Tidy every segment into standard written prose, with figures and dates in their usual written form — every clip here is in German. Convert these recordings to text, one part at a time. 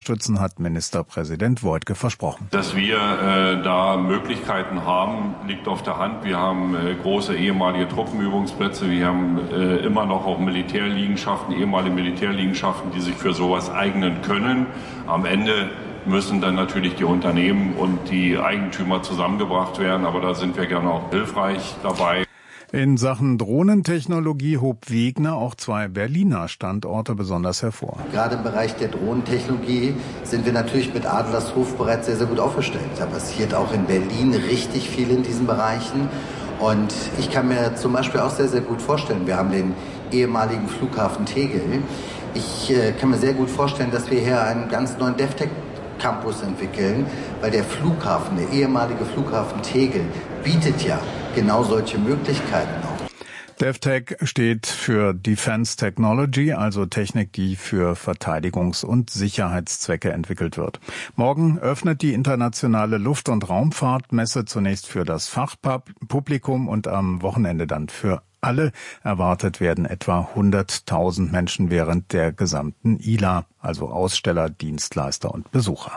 Stützen hat Ministerpräsident Woidke versprochen. Dass wir da Möglichkeiten haben, liegt auf der Hand. Wir haben große ehemalige Truppenübungsplätze. Wir haben immer noch auch Militärliegenschaften, ehemalige Militärliegenschaften, die sich für sowas eignen können. Am Ende müssen dann natürlich die Unternehmen und die Eigentümer zusammengebracht werden. Aber da sind wir gerne auch hilfreich dabei. In Sachen Drohnentechnologie hob Wegner auch 2 Berliner Standorte besonders hervor. Gerade im Bereich der Drohnentechnologie sind wir natürlich mit Adlershof bereits sehr, sehr gut aufgestellt. Da passiert auch in Berlin richtig viel in diesen Bereichen. Und ich kann mir zum Beispiel auch sehr, sehr gut vorstellen, wir haben den ehemaligen Flughafen Tegel. Ich kann mir sehr gut vorstellen, dass wir hier einen ganz neuen DevTech-Campus entwickeln, weil der Flughafen, der ehemalige Flughafen Tegel, bietet ja genau solche Möglichkeiten auch. DevTech steht für Defense Technology, also Technik, die für Verteidigungs- und Sicherheitszwecke entwickelt wird. Morgen öffnet die internationale Luft- und Raumfahrtmesse zunächst für das Fachpublikum und am Wochenende dann für alle. Erwartet werden etwa 100.000 Menschen während der gesamten ILA, also Aussteller, Dienstleister und Besucher.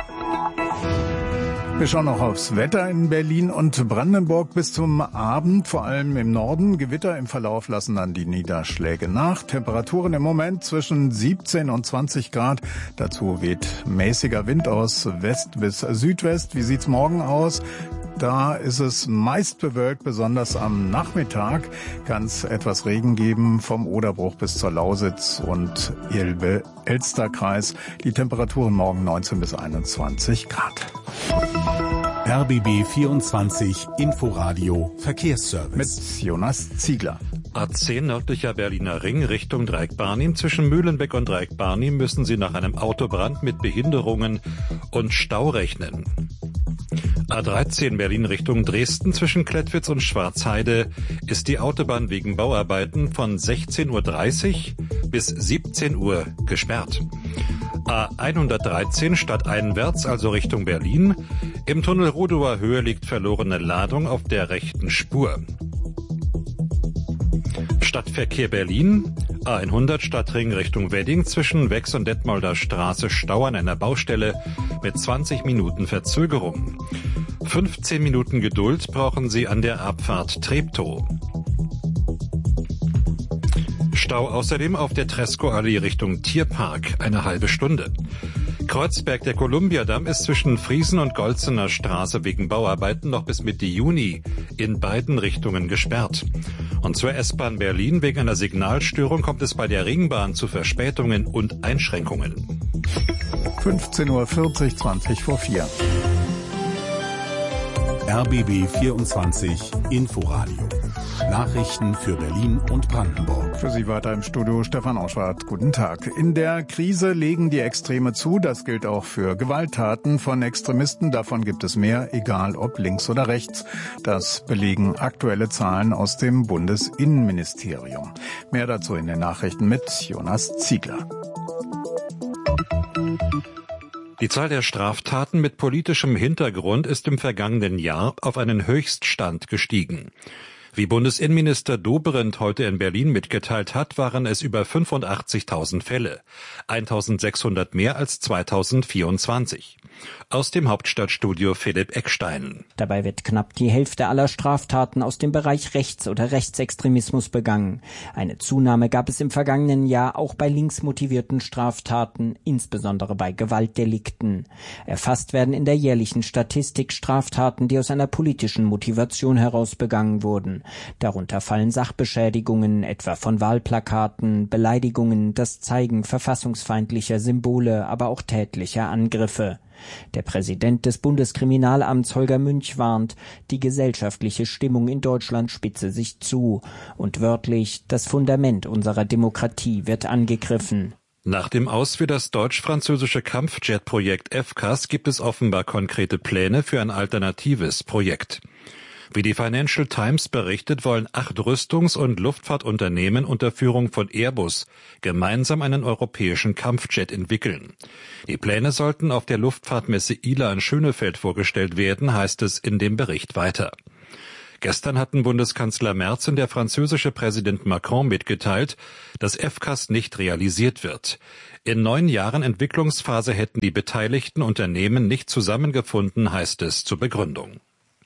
Wir schauen noch aufs Wetter in Berlin und Brandenburg bis zum Abend, vor allem im Norden. Gewitter im Verlauf lassen dann die Niederschläge nach. Temperaturen im Moment zwischen 17 und 20 Grad. Dazu weht mäßiger Wind aus West bis Südwest. Wie sieht's morgen aus? Da ist es meist bewölkt, besonders am Nachmittag kann es etwas Regen geben vom Oderbruch bis zur Lausitz und Elbe-Elster-Kreis. Die Temperaturen morgen 19 bis 21 Grad. RBB 24 Inforadio Verkehrsservice. Mit Jonas Ziegler. A10 nördlicher Berliner Ring Richtung Dreieck-Barnim. Zwischen Mühlenbeck und Dreieck-Barnim müssen Sie nach einem Autobrand mit Behinderungen und Stau rechnen. A13 Berlin Richtung Dresden zwischen Klettwitz und Schwarzheide ist die Autobahn wegen Bauarbeiten von 16:30 Uhr bis 17 Uhr gesperrt. A113 stadteinwärts, also Richtung Berlin. Im Tunnel Rudower Höhe liegt verlorene Ladung auf der rechten Spur. Stadtverkehr Berlin, A100 Stadtring Richtung Wedding zwischen Wex und Detmolder Straße Stau an einer Baustelle mit 20 Minuten Verzögerung. 15 Minuten Geduld brauchen Sie an der Abfahrt Treptow. Stau außerdem auf der Tresco-Allee Richtung Tierpark, eine halbe Stunde. Kreuzberg, der Kolumbiadamm ist zwischen Friesen und Golzener Straße wegen Bauarbeiten noch bis Mitte Juni in beiden Richtungen gesperrt. Und zur S-Bahn Berlin wegen einer Signalstörung kommt es bei der Ringbahn zu Verspätungen und Einschränkungen. 15:40 Uhr, 20 vor 4. RBB 24 Inforadio. Nachrichten für Berlin und Brandenburg. Für Sie weiter im Studio Stefan Auschwart. Guten Tag. In der Krise legen die Extreme zu. Das gilt auch für Gewalttaten von Extremisten. Davon gibt es mehr, egal ob links oder rechts. Das belegen aktuelle Zahlen aus dem Bundesinnenministerium. Mehr dazu in den Nachrichten mit Jonas Ziegler. Die Zahl der Straftaten mit politischem Hintergrund ist im vergangenen Jahr auf einen Höchststand gestiegen. Wie Bundesinnenminister Dobrindt heute in Berlin mitgeteilt hat, waren es über 85.000 Fälle, 1.600 mehr als 2024. Aus dem Hauptstadtstudio Philipp Eckstein. Dabei wird knapp die Hälfte aller Straftaten aus dem Bereich Rechts- oder Rechtsextremismus begangen. Eine Zunahme gab es im vergangenen Jahr auch bei linksmotivierten Straftaten, insbesondere bei Gewaltdelikten. Erfasst werden in der jährlichen Statistik Straftaten, die aus einer politischen Motivation heraus begangen wurden. Darunter fallen Sachbeschädigungen, etwa von Wahlplakaten, Beleidigungen, das Zeigen verfassungsfeindlicher Symbole, aber auch tätlicher Angriffe. Der Präsident des Bundeskriminalamts Holger Münch warnt, die gesellschaftliche Stimmung in Deutschland spitze sich zu. Und wörtlich, das Fundament unserer Demokratie wird angegriffen. Nach dem Aus für das deutsch-französische Kampfjet-Projekt FCAS gibt es offenbar konkrete Pläne für ein alternatives Projekt. Wie die Financial Times berichtet, wollen 8 Rüstungs- und Luftfahrtunternehmen unter Führung von Airbus gemeinsam einen europäischen Kampfjet entwickeln. Die Pläne sollten auf der Luftfahrtmesse ILA in Schönefeld vorgestellt werden, heißt es in dem Bericht weiter. Gestern hatten Bundeskanzler Merz und der französische Präsident Macron mitgeteilt, dass FCAS nicht realisiert wird. In 9 Jahren Entwicklungsphase hätten die beteiligten Unternehmen nicht zusammengefunden, heißt es zur Begründung.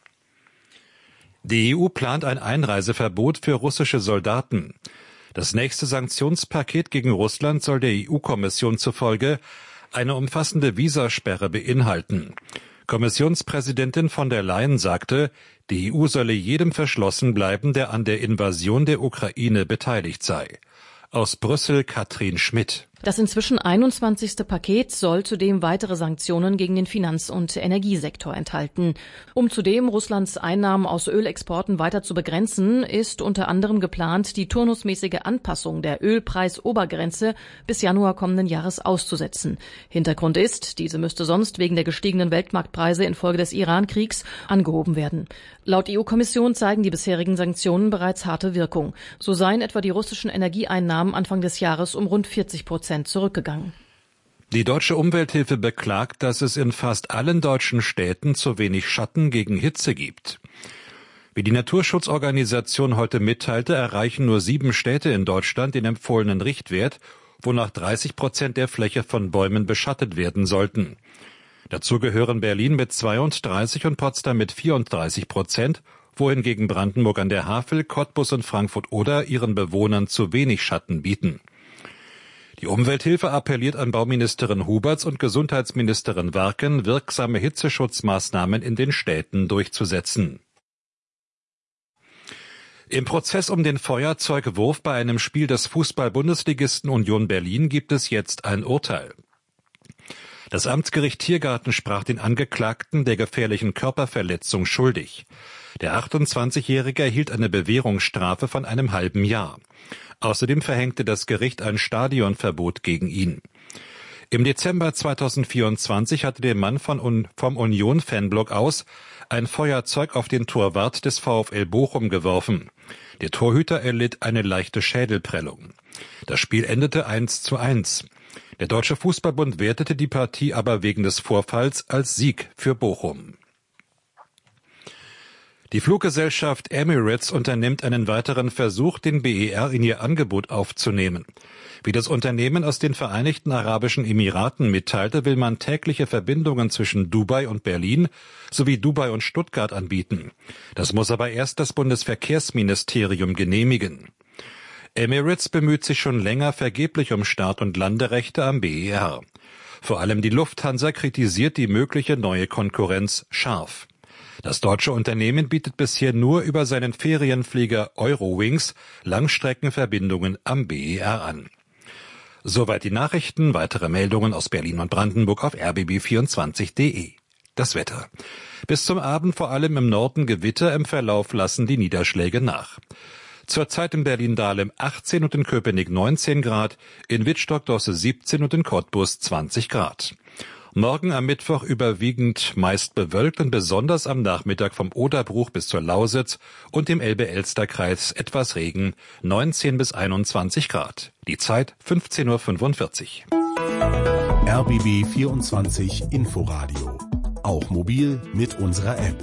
Die EU plant ein Einreiseverbot für russische Soldaten. Das nächste Sanktionspaket gegen Russland soll der EU-Kommission zufolge eine umfassende Visasperre beinhalten. Kommissionspräsidentin von der Leyen sagte, die EU solle jedem verschlossen bleiben, der an der Invasion der Ukraine beteiligt sei. Aus Brüssel Katrin Schmidt. Das inzwischen 21. Paket soll zudem weitere Sanktionen gegen den Finanz- und Energiesektor enthalten. Um zudem Russlands Einnahmen aus Ölexporten weiter zu begrenzen, ist unter anderem geplant, die turnusmäßige Anpassung der Ölpreisobergrenze bis Januar kommenden Jahres auszusetzen. Hintergrund ist, diese müsste sonst wegen der gestiegenen Weltmarktpreise infolge des Iran-Kriegs angehoben werden. Laut EU-Kommission zeigen die bisherigen Sanktionen bereits harte Wirkung. So seien etwa die russischen Energieeinnahmen Anfang des Jahres um rund 40% zurückgegangen. Die Deutsche Umwelthilfe beklagt, dass es in fast allen deutschen Städten zu wenig Schatten gegen Hitze gibt. Wie die Naturschutzorganisation heute mitteilte, erreichen nur 7 Städte in Deutschland den empfohlenen Richtwert, wonach 30% der Fläche von Bäumen beschattet werden sollten. Dazu gehören Berlin mit 32 und Potsdam mit 34%, wohingegen Brandenburg an der Havel, Cottbus und Frankfurt-Oder ihren Bewohnern zu wenig Schatten bieten. Die Umwelthilfe appelliert an Bauministerin Huberts und Gesundheitsministerin Werken, wirksame Hitzeschutzmaßnahmen in den Städten durchzusetzen. Im Prozess um den Feuerzeugwurf bei einem Spiel des Fußball-Bundesligisten Union Berlin gibt es jetzt ein Urteil. Das Amtsgericht Tiergarten sprach den Angeklagten der gefährlichen Körperverletzung schuldig. Der 28-Jährige erhielt eine Bewährungsstrafe von einem halben Jahr. Außerdem verhängte das Gericht ein Stadionverbot gegen ihn. Im Dezember 2024 hatte der Mann vom Union-Fanblock aus ein Feuerzeug auf den Torwart des VfL Bochum geworfen. Der Torhüter erlitt eine leichte Schädelprellung. Das Spiel endete 1:1. Der Deutsche Fußballbund wertete die Partie aber wegen des Vorfalls als Sieg für Bochum. Die Fluggesellschaft Emirates unternimmt einen weiteren Versuch, den BER in ihr Angebot aufzunehmen. Wie das Unternehmen aus den Vereinigten Arabischen Emiraten mitteilte, will man tägliche Verbindungen zwischen Dubai und Berlin sowie Dubai und Stuttgart anbieten. Das muss aber erst das Bundesverkehrsministerium genehmigen. Emirates bemüht sich schon länger vergeblich um Start- und Landerechte am BER. Vor allem die Lufthansa kritisiert die mögliche neue Konkurrenz scharf. Das deutsche Unternehmen bietet bisher nur über seinen Ferienflieger Eurowings Langstreckenverbindungen am BER an. Soweit die Nachrichten. Weitere Meldungen aus Berlin und Brandenburg auf rbb24.de. Das Wetter. Bis zum Abend vor allem im Norden Gewitter, im Verlauf lassen die Niederschläge nach. Zurzeit in Berlin-Dahlem 18 und in Köpenick 19 Grad, in Wittstock-Dosse 17 und in Cottbus 20 Grad. Morgen am Mittwoch überwiegend meist bewölkt und besonders am Nachmittag vom Oderbruch bis zur Lausitz und im Elbe-Elster-Kreis etwas Regen, 19 bis 21 Grad. Die Zeit 15:45 Uhr. RBB 24 Inforadio. Auch mobil mit unserer App.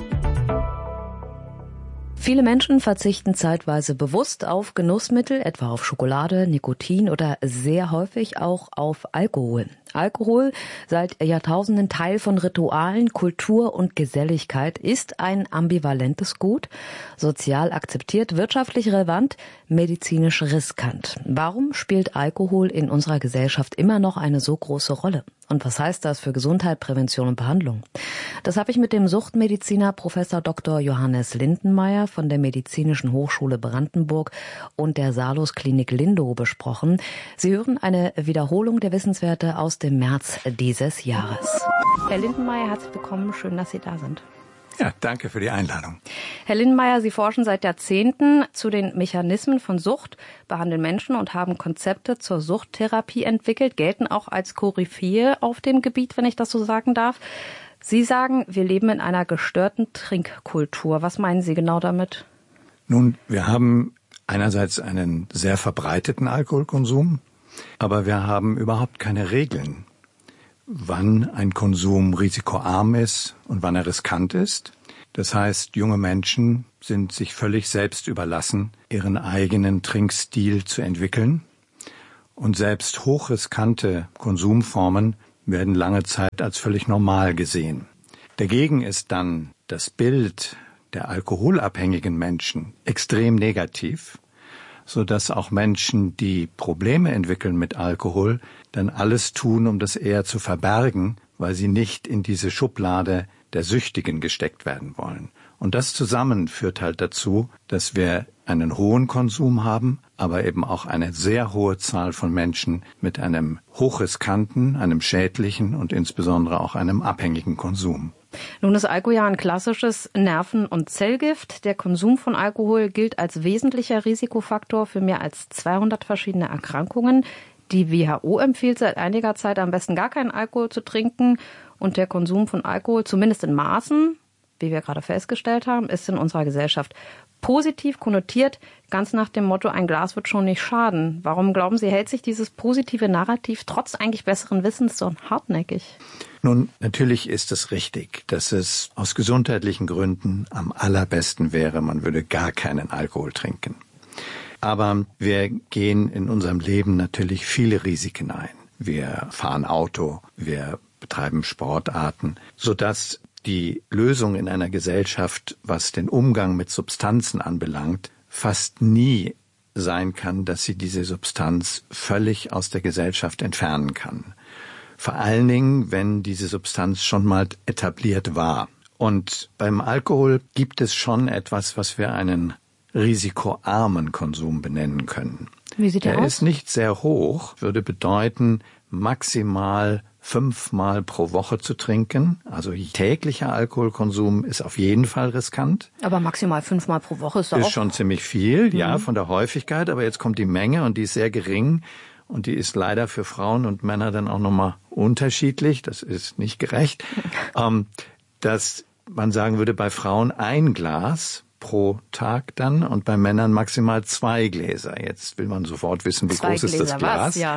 Viele Menschen verzichten zeitweise bewusst auf Genussmittel, etwa auf Schokolade, Nikotin oder sehr häufig auch auf Alkohol. Alkohol, seit Jahrtausenden Teil von Ritualen, Kultur und Geselligkeit, ist ein ambivalentes Gut, sozial akzeptiert, wirtschaftlich relevant, medizinisch riskant. Warum spielt Alkohol in unserer Gesellschaft immer noch eine so große Rolle? Und was heißt das für Gesundheit, Prävention und Behandlung? Das habe ich mit dem Suchtmediziner Professor Dr. Johannes Lindenmeier von der Medizinischen Hochschule Brandenburg und der Salus Klinik Lindow besprochen. Sie hören eine Wiederholung der Wissenswerte aus dem März dieses Jahres. Herr Lindenmeier, herzlich willkommen. Schön, dass Sie da sind. Ja, danke für die Einladung. Herr Lindenmeier, Sie forschen seit Jahrzehnten zu den Mechanismen von Sucht, behandeln Menschen und haben Konzepte zur Suchttherapie entwickelt, gelten auch als Koryphäe auf dem Gebiet, wenn ich das so sagen darf. Sie sagen, wir leben in einer gestörten Trinkkultur. Was meinen Sie genau damit? Nun, wir haben einerseits einen sehr verbreiteten Alkoholkonsum, aber wir haben überhaupt keine Regeln, wann ein Konsum risikoarm ist und wann er riskant ist. Das heißt, junge Menschen sind sich völlig selbst überlassen, ihren eigenen Trinkstil zu entwickeln. Und selbst hochriskante Konsumformen werden lange Zeit als völlig normal gesehen. Dagegen ist dann das Bild der alkoholabhängigen Menschen extrem negativ, sodass auch Menschen, die Probleme entwickeln mit Alkohol, dann alles tun, um das eher zu verbergen, weil sie nicht in diese Schublade der Süchtigen gesteckt werden wollen. Und das zusammen führt halt dazu, dass wir einen hohen Konsum haben, aber eben auch eine sehr hohe Zahl von Menschen mit einem hochriskanten, einem schädlichen und insbesondere auch einem abhängigen Konsum. Nun ist Alkohol ja ein klassisches Nerven- und Zellgift. Der Konsum von Alkohol gilt als wesentlicher Risikofaktor für mehr als 200 verschiedene Erkrankungen. Die WHO empfiehlt seit einiger Zeit am besten gar keinen Alkohol zu trinken. Und der Konsum von Alkohol, zumindest in Maßen, wie wir gerade festgestellt haben, ist in unserer Gesellschaft positiv konnotiert, ganz nach dem Motto, ein Glas wird schon nicht schaden. Warum glauben Sie, hält sich dieses positive Narrativ trotz eigentlich besseren Wissens so hartnäckig? Nun, natürlich ist es richtig, dass es aus gesundheitlichen Gründen am allerbesten wäre, man würde gar keinen Alkohol trinken. Aber wir gehen in unserem Leben natürlich viele Risiken ein. Wir fahren Auto, wir betreiben Sportarten, sodass die Lösung in einer Gesellschaft, was den Umgang mit Substanzen anbelangt, fast nie sein kann, dass sie diese Substanz völlig aus der Gesellschaft entfernen kann. Vor allen Dingen, wenn diese Substanz schon mal etabliert war. Und beim Alkohol gibt es schon etwas, was wir einen risikoarmen Konsum benennen können. Wie sieht der aus? Er ist nicht sehr hoch, würde bedeuten, maximal 5-mal pro Woche zu trinken. Also täglicher Alkoholkonsum ist auf jeden Fall riskant. Aber maximal 5-mal pro Woche ist doch auch... Ist schon ziemlich viel, ja, von der Häufigkeit. Aber jetzt kommt die Menge und die ist sehr gering. Und die ist leider für Frauen und Männer dann auch nochmal unterschiedlich. Das ist nicht gerecht. Dass man sagen würde, bei Frauen 1 Glas pro Tag dann und bei Männern maximal 2 Gläser. Jetzt will man sofort wissen, wie groß ist das Glas. Was? Ja.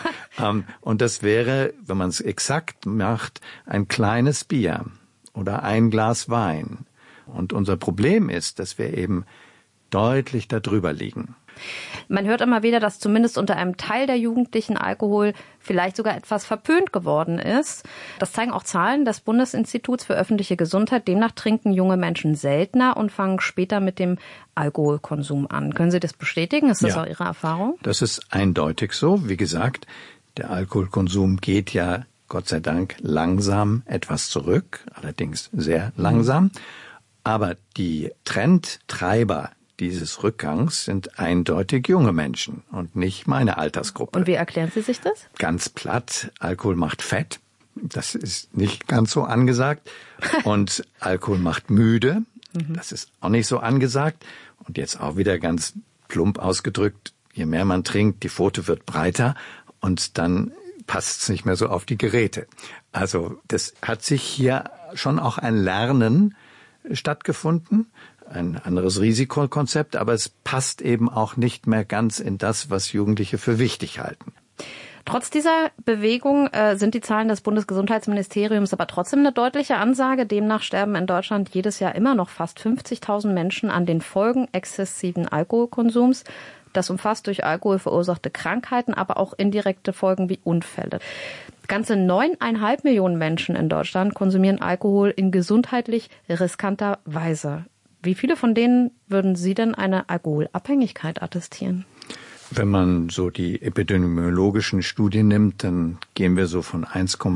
Und das wäre, wenn man es exakt macht, ein kleines Bier oder 1 Glas Wein. Und unser Problem ist, dass wir eben deutlich darüber liegen. Man hört immer wieder, dass zumindest unter einem Teil der Jugendlichen Alkohol vielleicht sogar etwas verpönt geworden ist. Das zeigen auch Zahlen des Bundesinstituts für öffentliche Gesundheit. Demnach trinken junge Menschen seltener und fangen später mit dem Alkoholkonsum an. Können Sie das bestätigen? Ist das auch Ihre Erfahrung? Das ist eindeutig so. Wie gesagt, der Alkoholkonsum geht ja Gott sei Dank langsam etwas zurück, allerdings sehr langsam. Aber die Trendtreiber dieses Rückgangs sind eindeutig junge Menschen und nicht meine Altersgruppe. Und wie erklären Sie sich das? Ganz platt, Alkohol macht fett. Das ist nicht ganz so angesagt. Und Alkohol macht müde. Das ist auch nicht so angesagt. Und jetzt auch wieder ganz plump ausgedrückt, je mehr man trinkt, die Pfote wird breiter und dann passt es nicht mehr so auf die Geräte. Also das hat sich hier schon auch ein Lernen stattgefunden. Ein anderes Risikokonzept, aber es passt eben auch nicht mehr ganz in das, was Jugendliche für wichtig halten. Trotz dieser Bewegung sind die Zahlen des Bundesgesundheitsministeriums aber trotzdem eine deutliche Ansage. Demnach sterben in Deutschland jedes Jahr immer noch fast 50.000 Menschen an den Folgen exzessiven Alkoholkonsums. Das umfasst durch Alkohol verursachte Krankheiten, aber auch indirekte Folgen wie Unfälle. Ganze 9,5 Millionen Menschen in Deutschland konsumieren Alkohol in gesundheitlich riskanter Weise. Wie viele von denen würden Sie denn eine Alkoholabhängigkeit attestieren? Wenn man so die epidemiologischen Studien nimmt, dann gehen wir so von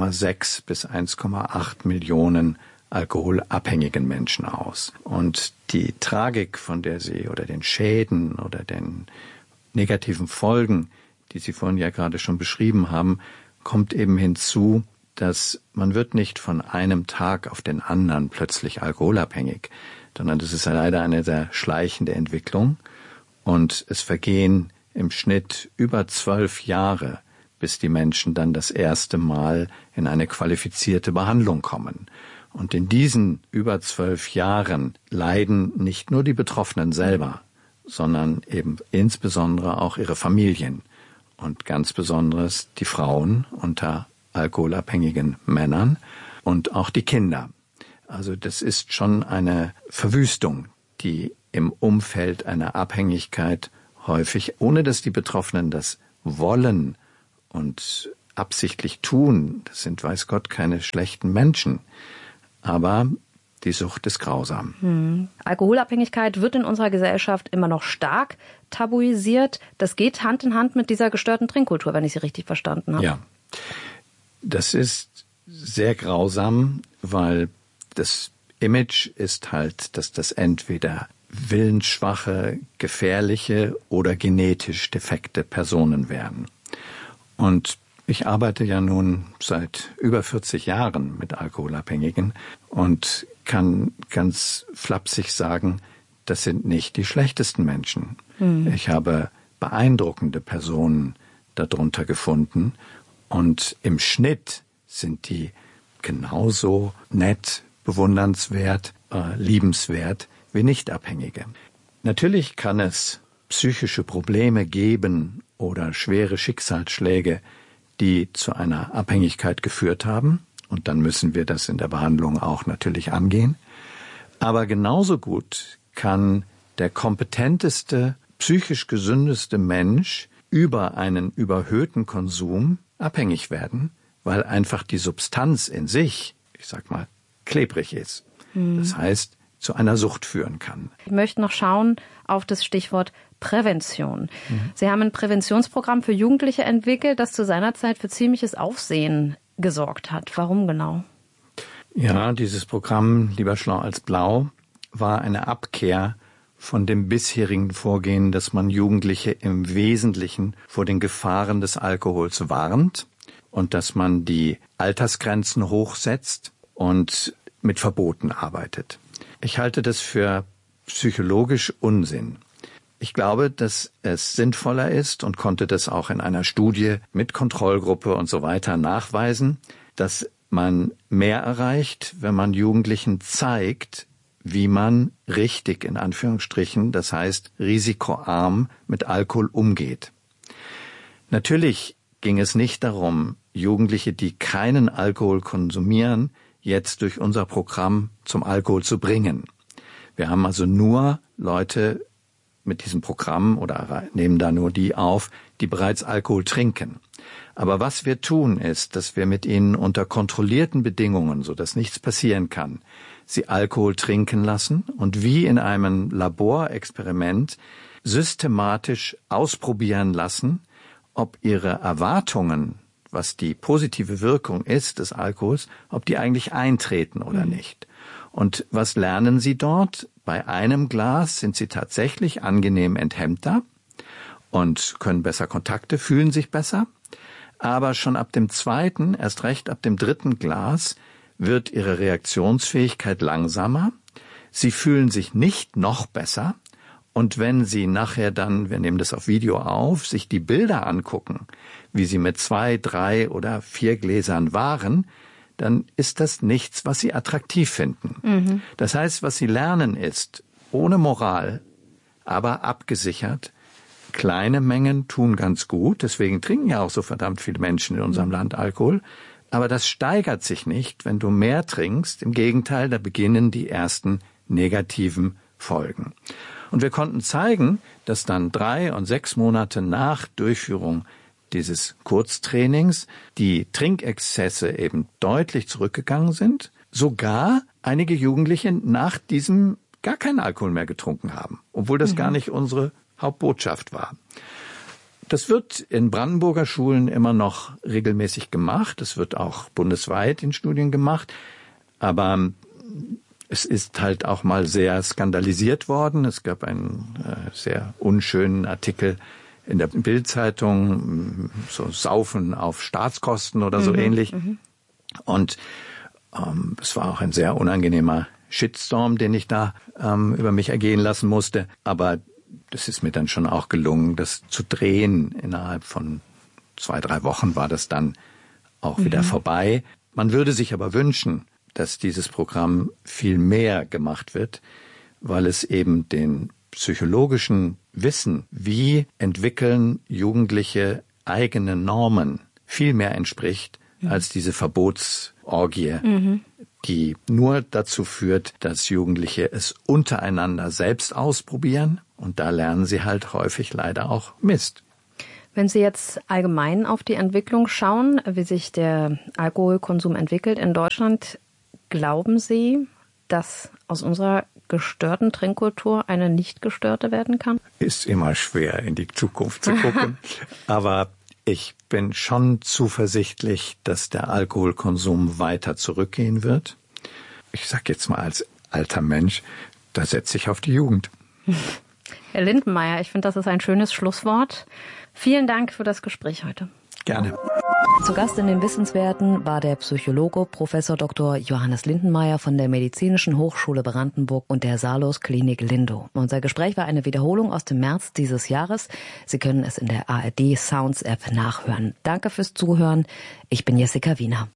1,6 bis 1,8 Millionen alkoholabhängigen Menschen aus. Und die Tragik, von der Sie oder den Schäden oder den negativen Folgen, die Sie vorhin ja gerade schon beschrieben haben, kommt eben hinzu, dass man wird nicht von einem Tag auf den anderen plötzlich alkoholabhängig, sondern das ist leider eine sehr schleichende Entwicklung. Und es vergehen im Schnitt über 12 Jahre, bis die Menschen dann das erste Mal in eine qualifizierte Behandlung kommen. Und in diesen über 12 Jahren leiden nicht nur die Betroffenen selber, sondern eben insbesondere auch ihre Familien und ganz besonders die Frauen unter alkoholabhängigen Männern und auch die Kinder. Also das ist schon eine Verwüstung, die im Umfeld einer Abhängigkeit häufig, ohne dass die Betroffenen das wollen und absichtlich tun, das sind, weiß Gott, keine schlechten Menschen, aber die Sucht ist grausam. Alkoholabhängigkeit wird in unserer Gesellschaft immer noch stark tabuisiert. Das geht Hand in Hand mit dieser gestörten Trinkkultur, wenn ich Sie richtig verstanden habe. Ja, das ist sehr grausam, weil das Image ist halt, dass das entweder willensschwache, gefährliche oder genetisch defekte Personen wären. Und ich arbeite ja nun seit über 40 Jahren mit Alkoholabhängigen und kann ganz flapsig sagen, das sind nicht die schlechtesten Menschen. Ich habe beeindruckende Personen darunter gefunden und im Schnitt sind die genauso nett, bewundernswert, liebenswert wie Nichtabhängige. Natürlich kann es psychische Probleme geben oder schwere Schicksalsschläge, die zu einer Abhängigkeit geführt haben. Und dann müssen wir das in der Behandlung auch natürlich angehen. Aber genauso gut kann der kompetenteste, psychisch gesündeste Mensch über einen überhöhten Konsum abhängig werden, weil einfach die Substanz in sich, ich sag mal, klebrig ist. Das heißt, zu einer Sucht führen kann. Ich möchte noch schauen auf das Stichwort Prävention. Sie haben ein Präventionsprogramm für Jugendliche entwickelt, das zu seiner Zeit für ziemliches Aufsehen gesorgt hat. Warum genau? Ja, dieses Programm Lieber schlau als blau war eine Abkehr von dem bisherigen Vorgehen, dass man Jugendliche im Wesentlichen vor den Gefahren des Alkohols warnt und dass man die Altersgrenzen hochsetzt und mit Verboten arbeitet. Ich halte das für psychologisch Unsinn. Ich glaube, dass es sinnvoller ist und konnte das auch in einer Studie mit Kontrollgruppe und so weiter nachweisen, dass man mehr erreicht, wenn man Jugendlichen zeigt, wie man richtig, in Anführungsstrichen, das heißt risikoarm mit Alkohol umgeht. Natürlich ging es nicht darum, Jugendliche, die keinen Alkohol konsumieren, jetzt durch unser Programm zum Alkohol zu bringen. Wir haben also nur Leute mit diesem Programm oder nehmen da nur die auf, die bereits Alkohol trinken. Aber was wir tun, ist, dass wir mit ihnen unter kontrollierten Bedingungen, sodass nichts passieren kann, sie Alkohol trinken lassen und wie in einem Laborexperiment systematisch ausprobieren lassen, ob ihre Erwartungen, was die positive Wirkung ist des Alkohols, ob die eigentlich eintreten oder nicht. Und was lernen sie dort? Bei einem Glas sind sie tatsächlich angenehm enthemmter und können besser Kontakte, fühlen sich besser. Aber schon ab dem zweiten, erst recht ab dem dritten Glas, wird ihre Reaktionsfähigkeit langsamer. Sie fühlen sich nicht noch besser. Und wenn Sie nachher dann, wir nehmen das auf Video auf, sich die Bilder angucken, wie Sie mit 2, 3 oder 4 Gläsern waren, dann ist das nichts, was Sie attraktiv finden. Das heißt, was Sie lernen ist, ohne Moral, aber abgesichert, kleine Mengen tun ganz gut, deswegen trinken ja auch so verdammt viele Menschen in unserem Land Alkohol, aber das steigert sich nicht, wenn du mehr trinkst. Im Gegenteil, da beginnen die ersten negativen Folgen. Und wir konnten zeigen, dass dann 3 und 6 Monate nach Durchführung dieses Kurztrainings die Trinkexzesse eben deutlich zurückgegangen sind. Sogar einige Jugendliche nach diesem gar keinen Alkohol mehr getrunken haben, obwohl das gar nicht unsere Hauptbotschaft war. Das wird in Brandenburger Schulen immer noch regelmäßig gemacht. Es wird auch bundesweit in Studien gemacht. Aber es ist halt auch mal sehr skandalisiert worden. Es gab einen sehr unschönen Artikel in der Bild-Zeitung, so Saufen auf Staatskosten oder so ähnlich. Und es war auch ein sehr unangenehmer Shitstorm, den ich da über mich ergehen lassen musste. Aber das ist mir dann schon auch gelungen, das zu drehen. Innerhalb von 2, 3 Wochen war das dann auch wieder vorbei. Man würde sich aber wünschen, dass dieses Programm viel mehr gemacht wird, weil es eben den psychologischen Wissen, wie entwickeln Jugendliche eigene Normen, viel mehr entspricht als diese Verbotsorgie, die nur dazu führt, dass Jugendliche es untereinander selbst ausprobieren. Und da lernen sie halt häufig leider auch Mist. Wenn Sie jetzt allgemein auf die Entwicklung schauen, wie sich der Alkoholkonsum entwickelt in Deutschland, glauben Sie, dass aus unserer gestörten Trinkkultur eine nicht gestörte werden kann? Ist immer schwer, in die Zukunft zu gucken. Aber ich bin schon zuversichtlich, dass der Alkoholkonsum weiter zurückgehen wird. Ich sage jetzt mal als alter Mensch, da setze ich auf die Jugend. Herr Lindenmayer, ich finde, das ist ein schönes Schlusswort. Vielen Dank für das Gespräch heute. Gerne. Zu Gast in den Wissenswerten war der Psychologe Professor Dr. Johannes Lindenmayer von der Medizinischen Hochschule Brandenburg und der Salus Klinik Lindow. Unser Gespräch war eine Wiederholung aus dem März dieses Jahres. Sie können es in der ARD Sounds App nachhören. Danke fürs Zuhören. Ich bin Jessica Wiener.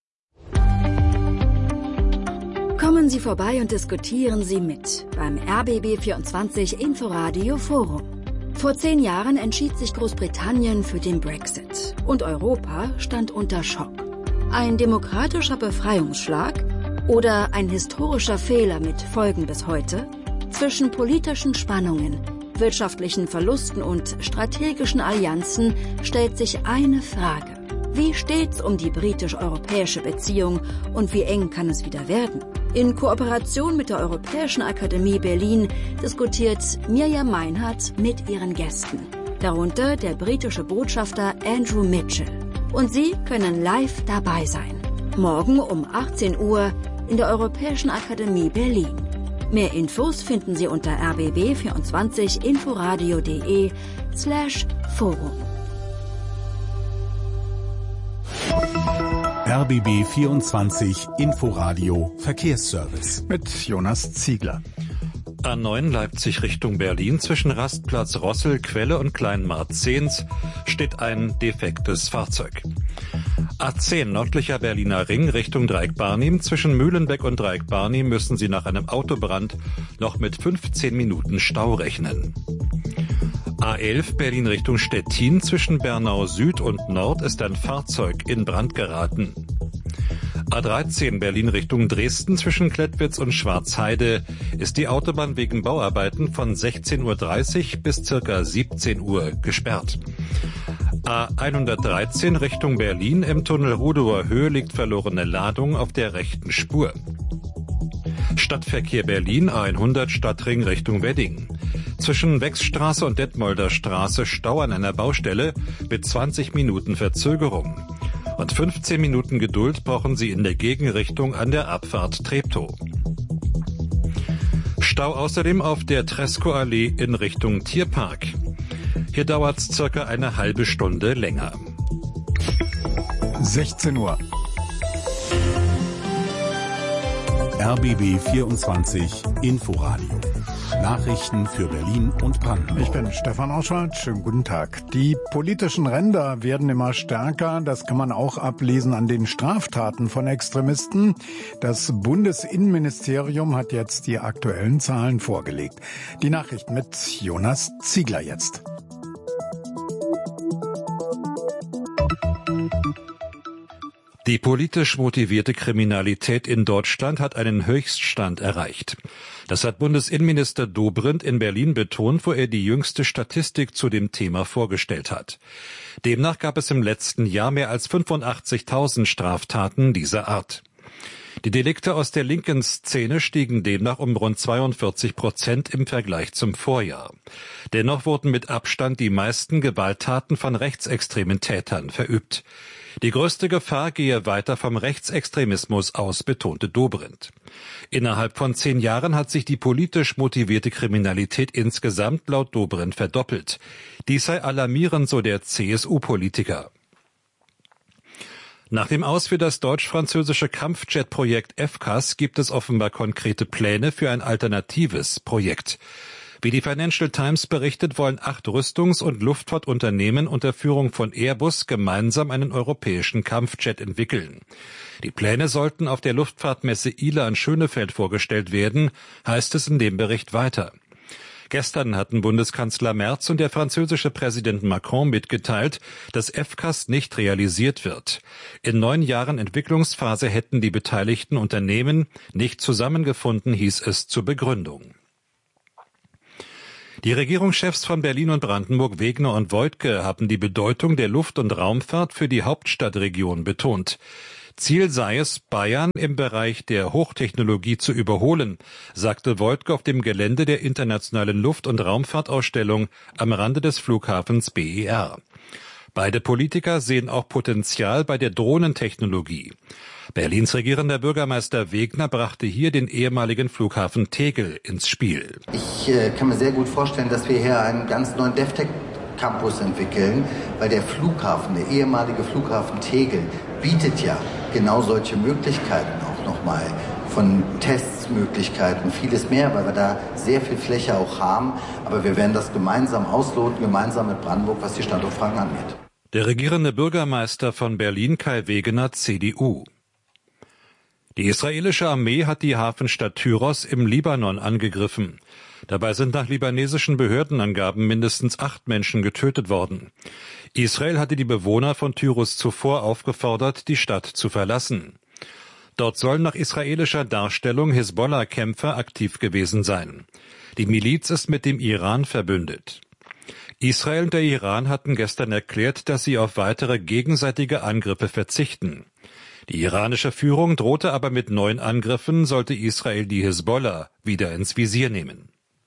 Kommen Sie vorbei und diskutieren Sie mit beim RBB24 Inforadio Forum. Vor 10 Jahren entschied sich Großbritannien für den Brexit und Europa stand unter Schock. Ein demokratischer Befreiungsschlag oder ein historischer Fehler mit Folgen bis heute? Zwischen politischen Spannungen, wirtschaftlichen Verlusten und strategischen Allianzen stellt sich eine Frage. Wie steht's um die britisch-europäische Beziehung und wie eng kann es wieder werden? In Kooperation mit der Europäischen Akademie Berlin diskutiert Mirjam Meinhardt mit ihren Gästen, darunter der britische Botschafter Andrew Mitchell. Und Sie können live dabei sein. Morgen um 18 Uhr in der Europäischen Akademie Berlin. Mehr Infos finden Sie unter rbb24inforadio.de/forum. RBB 24 Inforadio Verkehrsservice mit Jonas Ziegler. A9 Leipzig Richtung Berlin zwischen Rastplatz Rossel, Quelle und Kleinmarzens steht ein defektes Fahrzeug. A10 nördlicher Berliner Ring Richtung Dreieck-Barnim zwischen Mühlenbeck und Dreieck-Barnim müssen Sie nach einem Autobrand noch mit 15 Minuten Stau rechnen. A11 Berlin Richtung Stettin zwischen Bernau Süd und Nord ist ein Fahrzeug in Brand geraten. A13 Berlin Richtung Dresden zwischen Klettwitz und Schwarzheide ist die Autobahn wegen Bauarbeiten von 16:30 Uhr bis ca. 17 Uhr gesperrt. A113 Richtung Berlin im Tunnel Rudower Höhe liegt verlorene Ladung auf der rechten Spur. Stadtverkehr Berlin A100 Stadtring Richtung Wedding. Zwischen Wechsstraße und Detmolder Straße Stau an einer Baustelle mit 20 Minuten Verzögerung. Und 15 Minuten Geduld brauchen Sie in der Gegenrichtung an der Abfahrt Treptow. Stau außerdem auf der Tresco-Allee in Richtung Tierpark. Hier dauert es circa eine halbe Stunde länger. 16 Uhr. RBB 24 Inforadio. Nachrichten für Berlin und Brandenburg. Ich bin Stefan Oschwald. Schönen guten Tag. Die politischen Ränder werden immer stärker. Das kann man auch ablesen an den Straftaten von Extremisten. Das Bundesinnenministerium hat jetzt die aktuellen Zahlen vorgelegt. Die Nachricht mit Jonas Ziegler jetzt. Die politisch motivierte Kriminalität in Deutschland hat einen Höchststand erreicht. Das hat Bundesinnenminister Dobrindt in Berlin betont, wo er die jüngste Statistik zu dem Thema vorgestellt hat. Demnach gab es im letzten Jahr mehr als 85.000 Straftaten dieser Art. Die Delikte aus der linken Szene stiegen demnach um rund 42% im Vergleich zum Vorjahr. Dennoch wurden mit Abstand die meisten Gewalttaten von rechtsextremen Tätern verübt. Die größte Gefahr gehe weiter vom Rechtsextremismus aus, betonte Dobrindt. Innerhalb von 10 Jahren hat sich die politisch motivierte Kriminalität insgesamt laut Dobrindt verdoppelt. Dies sei alarmierend, so der CSU-Politiker. Nach dem Aus für das deutsch-französische Kampfjet-Projekt FCAS gibt es offenbar konkrete Pläne für ein alternatives Projekt. Wie die Financial Times berichtet, wollen 8 Rüstungs- und Luftfahrtunternehmen unter Führung von Airbus gemeinsam einen europäischen Kampfjet entwickeln. Die Pläne sollten auf der Luftfahrtmesse ILA in Schönefeld vorgestellt werden, heißt es in dem Bericht weiter. Gestern hatten Bundeskanzler Merz und der französische Präsident Macron mitgeteilt, dass FCAS nicht realisiert wird. In 9 Jahren Entwicklungsphase hätten die beteiligten Unternehmen nicht zusammengefunden, hieß es zur Begründung. Die Regierungschefs von Berlin und Brandenburg, Wegner und Woidke, haben die Bedeutung der Luft- und Raumfahrt für die Hauptstadtregion betont. Ziel sei es, Bayern im Bereich der Hochtechnologie zu überholen, sagte Woidke auf dem Gelände der internationalen Luft- und Raumfahrtausstellung am Rande des Flughafens BER. Beide Politiker sehen auch Potenzial bei der Drohnentechnologie. Berlins regierender Bürgermeister Wegner brachte hier den ehemaligen Flughafen Tegel ins Spiel. Ich kann mir sehr gut vorstellen, dass wir hier einen ganz neuen DevTech-Campus entwickeln, weil der Flughafen, der ehemalige Flughafen Tegel, bietet ja genau solche Möglichkeiten auch nochmal. Von Testmöglichkeiten, vieles mehr, weil wir da sehr viel Fläche auch haben. Aber wir werden das gemeinsam ausloten, gemeinsam mit Brandenburg, was die Standortfragen angeht. Der regierende Bürgermeister von Berlin, Kai Wegener, CDU. Die israelische Armee hat die Hafenstadt Tyros im Libanon angegriffen. Dabei sind nach libanesischen Behördenangaben mindestens 8 Menschen getötet worden. Israel hatte die Bewohner von Tyros zuvor aufgefordert, die Stadt zu verlassen. Dort sollen nach israelischer Darstellung Hisbollah-Kämpfer aktiv gewesen sein. Die Miliz ist mit dem Iran verbündet. Israel und der Iran hatten gestern erklärt, dass sie auf weitere gegenseitige Angriffe verzichten. Die iranische Führung drohte aber mit neuen Angriffen, sollte Israel die Hisbollah wieder ins Visier nehmen.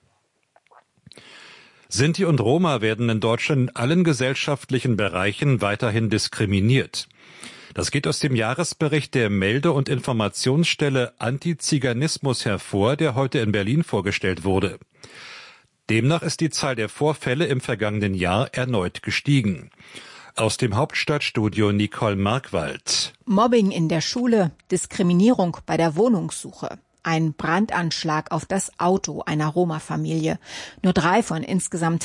Sinti und Roma werden in Deutschland in allen gesellschaftlichen Bereichen weiterhin diskriminiert. Das geht aus dem Jahresbericht der Melde- und Informationsstelle Antiziganismus hervor, der heute in Berlin vorgestellt wurde. Demnach ist die Zahl der Vorfälle im vergangenen Jahr erneut gestiegen. Aus dem Hauptstadtstudio Nicole Markwald. Mobbing in der Schule, Diskriminierung bei der Wohnungssuche, ein Brandanschlag auf das Auto einer Roma-Familie. Nur 3 von insgesamt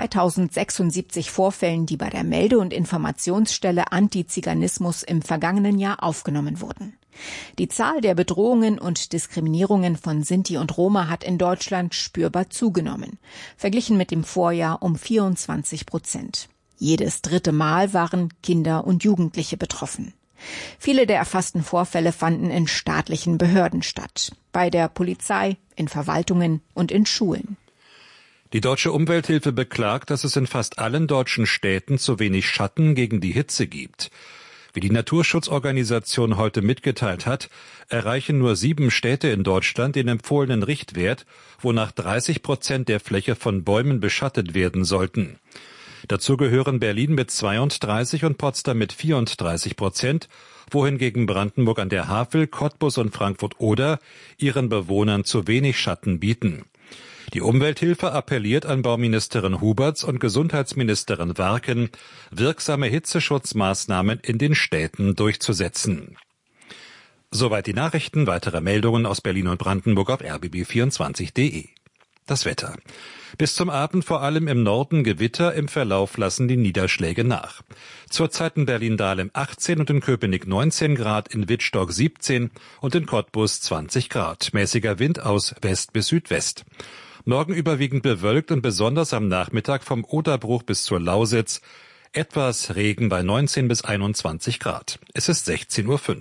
2076 Vorfällen, die bei der Melde- und Informationsstelle Antiziganismus im vergangenen Jahr aufgenommen wurden. Die Zahl der Bedrohungen und Diskriminierungen von Sinti und Roma hat in Deutschland spürbar zugenommen, verglichen mit dem Vorjahr um 24%. Jedes 3. Mal waren Kinder und Jugendliche betroffen. Viele der erfassten Vorfälle fanden in staatlichen Behörden statt, bei der Polizei, in Verwaltungen und in Schulen. Die Deutsche Umwelthilfe beklagt, dass es in fast allen deutschen Städten zu wenig Schatten gegen die Hitze gibt. Wie die Naturschutzorganisation heute mitgeteilt hat, erreichen nur 7 Städte in Deutschland den empfohlenen Richtwert, wonach 30% der Fläche von Bäumen beschattet werden sollten. Dazu gehören Berlin mit 32 und Potsdam mit 34%, wohingegen Brandenburg an der Havel, Cottbus und Frankfurt-Oder ihren Bewohnern zu wenig Schatten bieten. Die Umwelthilfe appelliert an Bauministerin Huberts und Gesundheitsministerin Warken, wirksame Hitzeschutzmaßnahmen in den Städten durchzusetzen. Soweit die Nachrichten. Weitere Meldungen aus Berlin und Brandenburg auf rbb24.de. Das Wetter. Bis zum Abend vor allem im Norden Gewitter, im Verlauf lassen die Niederschläge nach. Zurzeit in Berlin-Dahlem 18 und in Köpenick 19 Grad, in Wittstock 17 und in Cottbus 20 Grad. Mäßiger Wind aus West bis Südwest. Morgen überwiegend bewölkt und besonders am Nachmittag vom Oderbruch bis zur Lausitz etwas Regen bei 19 bis 21 Grad. Es ist 16:05 Uhr.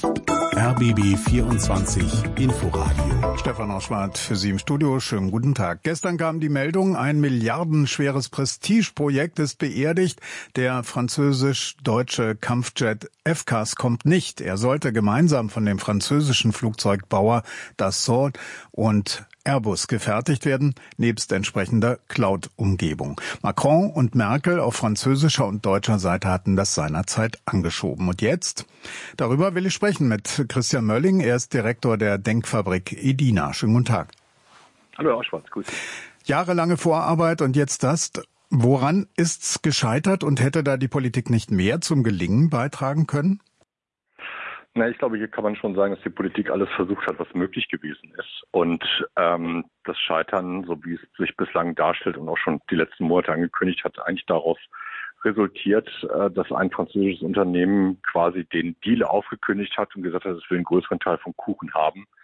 RBB 24 Inforadio. Stefan Oschwart für Sie im Studio. Schönen guten Tag. Gestern kam die Meldung, ein milliardenschweres Prestigeprojekt ist beerdigt. Der französisch-deutsche Kampfjet FCAS kommt nicht. Er sollte gemeinsam von dem französischen Flugzeugbauer Dassault und Airbus gefertigt werden, nebst entsprechender Cloud-Umgebung. Macron und Merkel auf französischer und deutscher Seite hatten das seinerzeit angeschoben. Und jetzt? Darüber will ich sprechen mit Christian Mölling. Er ist Direktor der Denkfabrik Edina. Schönen guten Tag. Hallo, Herr Oschwart. Gut. Jahrelange Vorarbeit und jetzt das. Woran ist's gescheitert und hätte da die Politik nicht mehr zum Gelingen beitragen können? Na, ich glaube, hier kann man schon sagen, dass die Politik alles versucht hat, was möglich gewesen ist. Und das Scheitern, so wie es sich bislang darstellt und auch schon die letzten Monate angekündigt hat, eigentlich daraus resultiert, dass ein französisches Unternehmen quasi den Deal aufgekündigt hat und gesagt hat, es will einen größeren Teil vom Kuchen haben.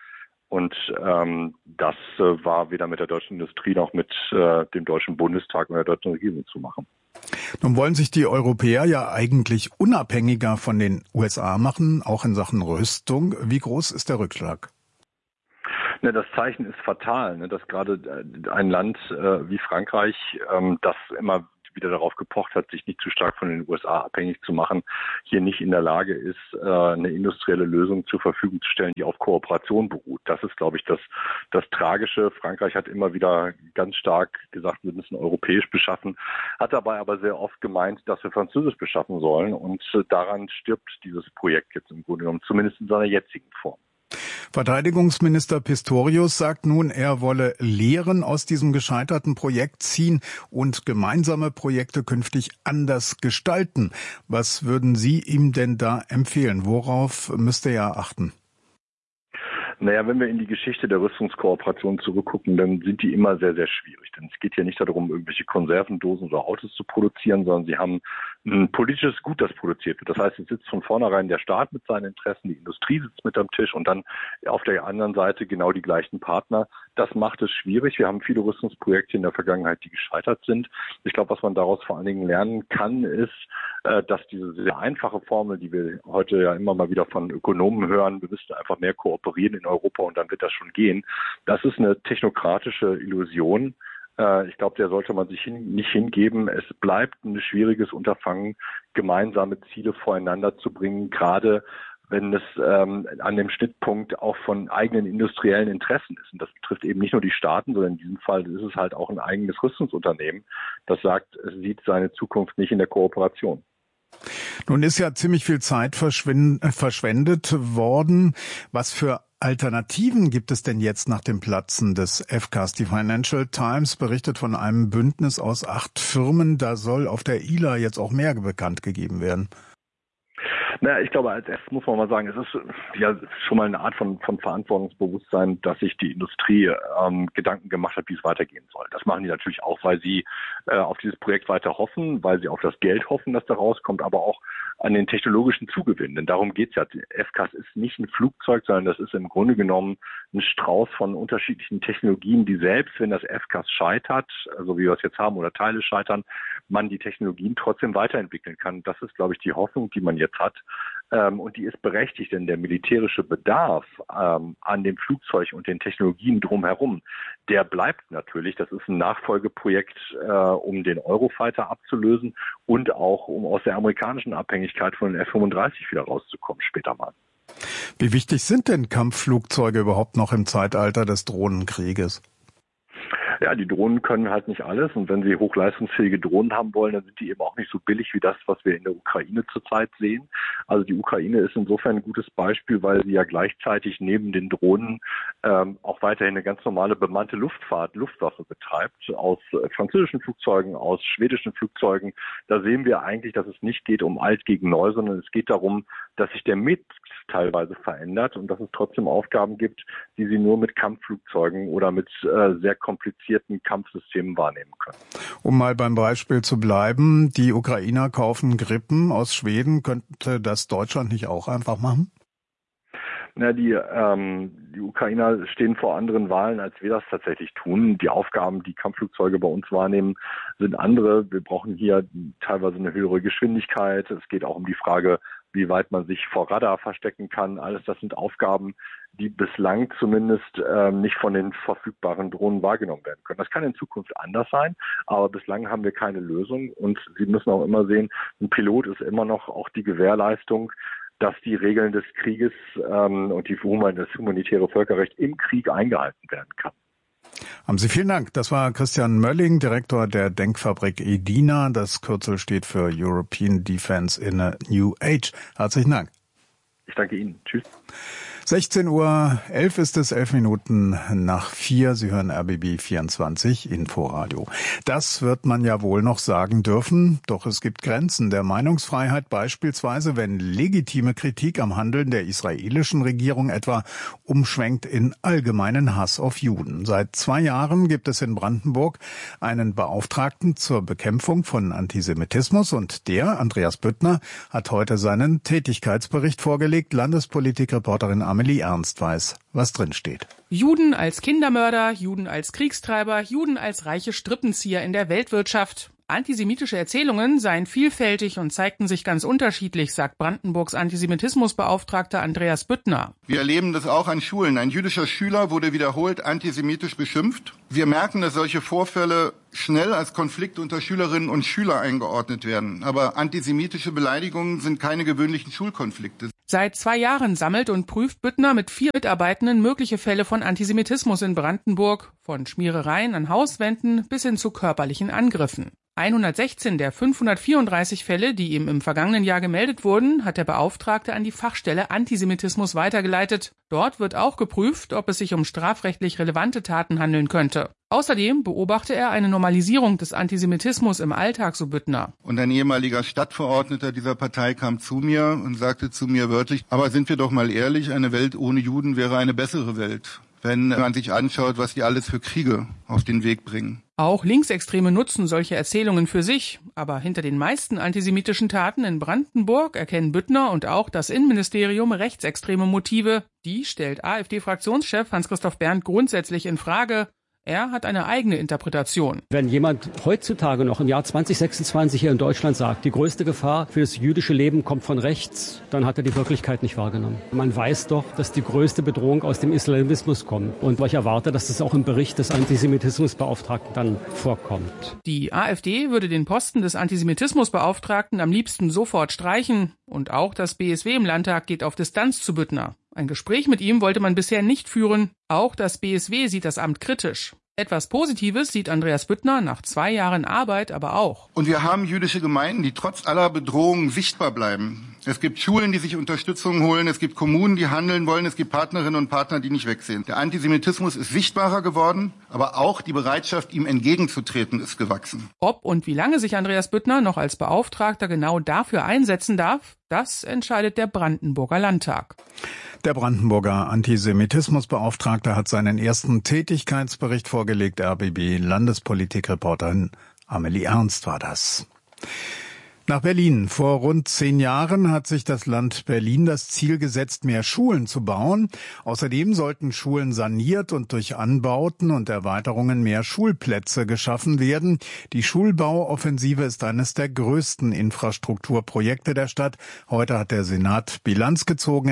Und das war weder mit der deutschen Industrie noch mit dem Deutschen Bundestag und der deutschen Regierung zu machen. Nun wollen sich die Europäer ja eigentlich unabhängiger von den USA machen, auch in Sachen Rüstung. Wie groß ist der Rückschlag? Ne, das Zeichen ist fatal, ne, dass gerade ein Land wie Frankreich, das immer wieder darauf gepocht hat, sich nicht zu stark von den USA abhängig zu machen, hier nicht in der Lage ist, eine industrielle Lösung zur Verfügung zu stellen, die auf Kooperation beruht. Das ist, glaube ich, das Tragische. Frankreich hat immer wieder ganz stark gesagt, wir müssen europäisch beschaffen, hat dabei aber sehr oft gemeint, dass wir französisch beschaffen sollen. Und daran stirbt dieses Projekt jetzt im Grunde genommen, zumindest in seiner jetzigen Form. Verteidigungsminister Pistorius sagt nun, er wolle Lehren aus diesem gescheiterten Projekt ziehen und gemeinsame Projekte künftig anders gestalten. Was würden Sie ihm denn da empfehlen? Worauf müsste er achten? Naja, wenn wir in die Geschichte der Rüstungskooperation zurückgucken, dann sind die immer sehr, sehr schwierig. Denn es geht hier nicht darum, irgendwelche Konservendosen oder Autos zu produzieren, sondern sie haben ein politisches Gut, das produziert wird. Das heißt, es sitzt von vornherein der Staat mit seinen Interessen, die Industrie sitzt mit am Tisch und dann auf der anderen Seite genau die gleichen Partner. Das macht es schwierig. Wir haben viele Rüstungsprojekte in der Vergangenheit, die gescheitert sind. Ich glaube, was man daraus vor allen Dingen lernen kann, ist, dass diese sehr einfache Formel, die wir heute ja immer mal wieder von Ökonomen hören, wir müssten einfach mehr kooperieren in Europa und dann wird das schon gehen. Das ist eine technokratische Illusion. Ich glaube, der sollte man sich nicht hingeben. Es bleibt ein schwieriges Unterfangen, gemeinsame Ziele voreinander zu bringen, gerade wenn es an dem Schnittpunkt auch von eigenen industriellen Interessen ist. Und das betrifft eben nicht nur die Staaten, sondern in diesem Fall ist es halt auch ein eigenes Rüstungsunternehmen, das sagt, es sieht seine Zukunft nicht in der Kooperation. Nun ist ja ziemlich viel Zeit verschwendet worden. Was für Alternativen gibt es denn jetzt nach dem Platzen des FCAS? Die Financial Times berichtet von einem Bündnis aus 8 Firmen. Da soll auf der ILA jetzt auch mehr bekannt gegeben werden. Naja, ich glaube, als erstes muss man mal sagen, es ist ja schon mal eine Art von Verantwortungsbewusstsein, dass sich die Industrie Gedanken gemacht hat, wie es weitergehen soll. Das machen die natürlich auch, weil sie auf dieses Projekt weiter hoffen, weil sie auf das Geld hoffen, das da rauskommt, aber auch an den technologischen Zugewinn. Denn darum geht's ja. FCAS ist nicht ein Flugzeug, sondern das ist im Grunde genommen ein Strauß von unterschiedlichen Technologien, die selbst, wenn das FCAS scheitert, also wie wir es jetzt haben, oder Teile scheitern, man die Technologien trotzdem weiterentwickeln kann. Das ist, glaube ich, die Hoffnung, die man jetzt hat. Und die ist berechtigt, denn der militärische Bedarf an dem Flugzeug und den Technologien drumherum, der bleibt natürlich. Das ist ein Nachfolgeprojekt, um den Eurofighter abzulösen und auch um aus der amerikanischen Abhängigkeit von den F-35 wieder rauszukommen später mal. Wie wichtig sind denn Kampfflugzeuge überhaupt noch im Zeitalter des Drohnenkrieges? Ja, die Drohnen können halt nicht alles und wenn sie hochleistungsfähige Drohnen haben wollen, dann sind die eben auch nicht so billig wie das, was wir in der Ukraine zurzeit sehen. Also die Ukraine ist insofern ein gutes Beispiel, weil sie ja gleichzeitig neben den Drohnen auch weiterhin eine ganz normale bemannte Luftwaffe betreibt, aus französischen Flugzeugen, aus schwedischen Flugzeugen. Da sehen wir eigentlich, dass es nicht geht um alt gegen neu, sondern es geht darum, dass sich der Mix teilweise verändert und dass es trotzdem Aufgaben gibt, die sie nur mit Kampfflugzeugen oder mit sehr komplizierten Kampfsystemen wahrnehmen können. Um mal beim Beispiel zu bleiben, die Ukrainer kaufen Gripen aus Schweden. Könnte das Deutschland nicht auch einfach machen? Na, die Ukrainer stehen vor anderen Wahlen, als wir das tatsächlich tun. Die Aufgaben, die Kampfflugzeuge bei uns wahrnehmen, sind andere. Wir brauchen hier teilweise eine höhere Geschwindigkeit. Es geht auch um die Frage, wie weit man sich vor Radar verstecken kann. Alles das sind Aufgaben, die bislang zumindest nicht von den verfügbaren Drohnen wahrgenommen werden können. Das kann in Zukunft anders sein, aber bislang haben wir keine Lösung. Und Sie müssen auch immer sehen, ein Pilot ist immer noch auch die Gewährleistung, dass die Regeln des Krieges und das humanitäre Völkerrecht im Krieg eingehalten werden kann. Haben Sie vielen Dank. Das war Christian Mölling, Direktor der Denkfabrik EDINA. Das Kürzel steht für European Defence in a New Age. Herzlichen Dank. Ich danke Ihnen. Tschüss. 16:11 Uhr ist es, 11 Minuten nach 4. Sie hören RBB 24 Inforadio. Das wird man ja wohl noch sagen dürfen, doch es gibt Grenzen der Meinungsfreiheit, beispielsweise wenn legitime Kritik am Handeln der israelischen Regierung etwa umschwenkt in allgemeinen Hass auf Juden. Seit 2 Jahren gibt es in Brandenburg einen Beauftragten zur Bekämpfung von Antisemitismus und der, Andreas Büttner, hat heute seinen Tätigkeitsbericht vorgelegt. Landespolitikreporterin Amelie Ernst weiß, was drin steht. Juden als Kindermörder, Juden als Kriegstreiber, Juden als reiche Strippenzieher in der Weltwirtschaft. Antisemitische Erzählungen seien vielfältig und zeigten sich ganz unterschiedlich, sagt Brandenburgs Antisemitismusbeauftragter Andreas Büttner. Wir erleben das auch an Schulen. Ein jüdischer Schüler wurde wiederholt antisemitisch beschimpft. Wir merken, dass solche Vorfälle schnell als Konflikt unter Schülerinnen und Schülern eingeordnet werden. Aber antisemitische Beleidigungen sind keine gewöhnlichen Schulkonflikte. Seit 2 Jahren sammelt und prüft Büttner mit 4 Mitarbeitenden mögliche Fälle von Antisemitismus in Brandenburg, von Schmierereien an Hauswänden bis hin zu körperlichen Angriffen. 116 der 534 Fälle, die ihm im vergangenen Jahr gemeldet wurden, hat der Beauftragte an die Fachstelle Antisemitismus weitergeleitet. Dort wird auch geprüft, ob es sich um strafrechtlich relevante Taten handeln könnte. Außerdem beobachte er eine Normalisierung des Antisemitismus im Alltag, so Büttner. Und ein ehemaliger Stadtverordneter dieser Partei kam zu mir und sagte zu mir wörtlich, aber sind wir doch mal ehrlich, eine Welt ohne Juden wäre eine bessere Welt, wenn man sich anschaut, was die alles für Kriege auf den Weg bringen. Auch Linksextreme nutzen solche Erzählungen für sich. Aber hinter den meisten antisemitischen Taten in Brandenburg erkennen Büttner und auch das Innenministerium rechtsextreme Motive. Die stellt AfD-Fraktionschef Hans-Christoph Berndt grundsätzlich in Frage. Er hat eine eigene Interpretation. Wenn jemand heutzutage noch im Jahr 2026 hier in Deutschland sagt, die größte Gefahr für das jüdische Leben kommt von rechts, dann hat er die Wirklichkeit nicht wahrgenommen. Man weiß doch, dass die größte Bedrohung aus dem Islamismus kommt. Und ich erwarte, dass das auch im Bericht des Antisemitismusbeauftragten dann vorkommt. Die AfD würde den Posten des Antisemitismusbeauftragten am liebsten sofort streichen. Und auch das BSW im Landtag geht auf Distanz zu Büttner. Ein Gespräch mit ihm wollte man bisher nicht führen. Auch das BSW sieht das Amt kritisch. Etwas Positives sieht Andreas Büttner nach 2 Jahren Arbeit aber auch. Und wir haben jüdische Gemeinden, die trotz aller Bedrohungen sichtbar bleiben. Es gibt Schulen, die sich Unterstützung holen. Es gibt Kommunen, die handeln wollen. Es gibt Partnerinnen und Partner, die nicht wegsehen. Der Antisemitismus ist sichtbarer geworden, aber auch die Bereitschaft, ihm entgegenzutreten, ist gewachsen. Ob und wie lange sich Andreas Büttner noch als Beauftragter genau dafür einsetzen darf, das entscheidet der Brandenburger Landtag. Der Brandenburger Antisemitismusbeauftragte hat seinen ersten Tätigkeitsbericht vorgelegt. RBB-Landespolitikreporterin Amelie Ernst war das. Nach Berlin. Vor rund 10 Jahren hat sich das Land Berlin das Ziel gesetzt, mehr Schulen zu bauen. Außerdem sollten Schulen saniert und durch Anbauten und Erweiterungen mehr Schulplätze geschaffen werden. Die Schulbauoffensive ist eines der größten Infrastrukturprojekte der Stadt. Heute hat der Senat Bilanz gezogen.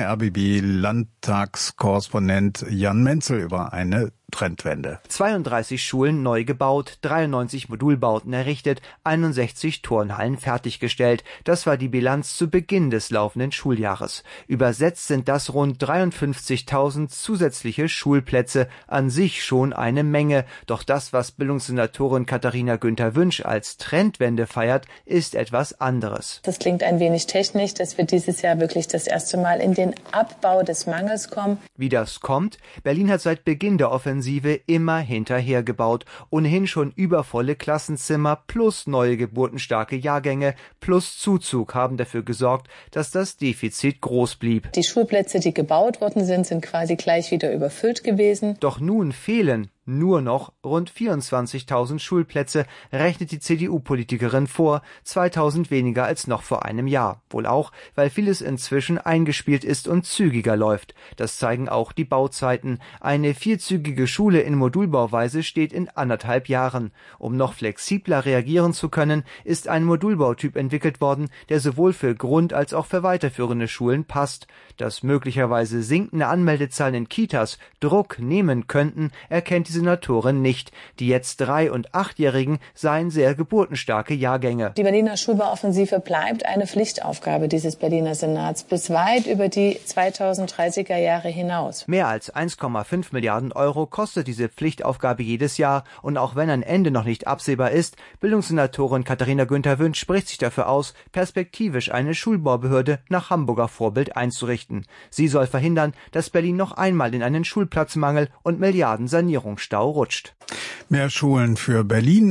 RBB-Landtagskorrespondent Jan Menzel über eine Trendwende. 32 Schulen neu gebaut, 93 Modulbauten errichtet, 61 Turnhallen fertiggestellt. Das war die Bilanz zu Beginn des laufenden Schuljahres. Übersetzt sind das rund 53.000 zusätzliche Schulplätze, an sich schon eine Menge. Doch das, was Bildungssenatorin Katharina Günther-Wünsch als Trendwende feiert, ist etwas anderes. Das klingt ein wenig technisch, dass wir dieses Jahr wirklich das erste Mal in den Abbau des Mangels kommen. Wie das kommt? Berlin hat seit Beginn der Offensive immer hinterhergebaut. Ohnehin schon übervolle Klassenzimmer plus neue geburtenstarke Jahrgänge plus Zuzug haben dafür gesorgt, dass das Defizit groß blieb. Die Schulplätze, die gebaut worden sind, sind quasi gleich wieder überfüllt gewesen. Doch nun fehlen nur noch rund 24.000 Schulplätze, rechnet die CDU-Politikerin vor, 2.000 weniger als noch vor einem Jahr. Wohl auch, weil vieles inzwischen eingespielt ist und zügiger läuft. Das zeigen auch die Bauzeiten. Eine 4-zügige Schule in Modulbauweise steht in 1,5 Jahren. Um noch flexibler reagieren zu können, ist ein Modulbautyp entwickelt worden, der sowohl für Grund- als auch für weiterführende Schulen passt. Dass möglicherweise sinkende Anmeldezahlen in Kitas Druck nehmen könnten, erkennt die Senatorin nicht. Die jetzt 3- und 8-Jährigen seien sehr geburtenstarke Jahrgänge. Die Berliner Schulbauoffensive bleibt eine Pflichtaufgabe dieses Berliner Senats bis weit über die 2030er Jahre hinaus. Mehr als 1,5 Milliarden Euro kostet diese Pflichtaufgabe jedes Jahr. Und auch wenn ein Ende noch nicht absehbar ist, Bildungssenatorin Katharina Günther-Wünsch spricht sich dafür aus, perspektivisch eine Schulbaubehörde nach Hamburger Vorbild einzurichten. Sie soll verhindern, dass Berlin noch einmal in einen Schulplatzmangel und Milliardensanierungsstau rutscht. Mehr Schulen für Berlin.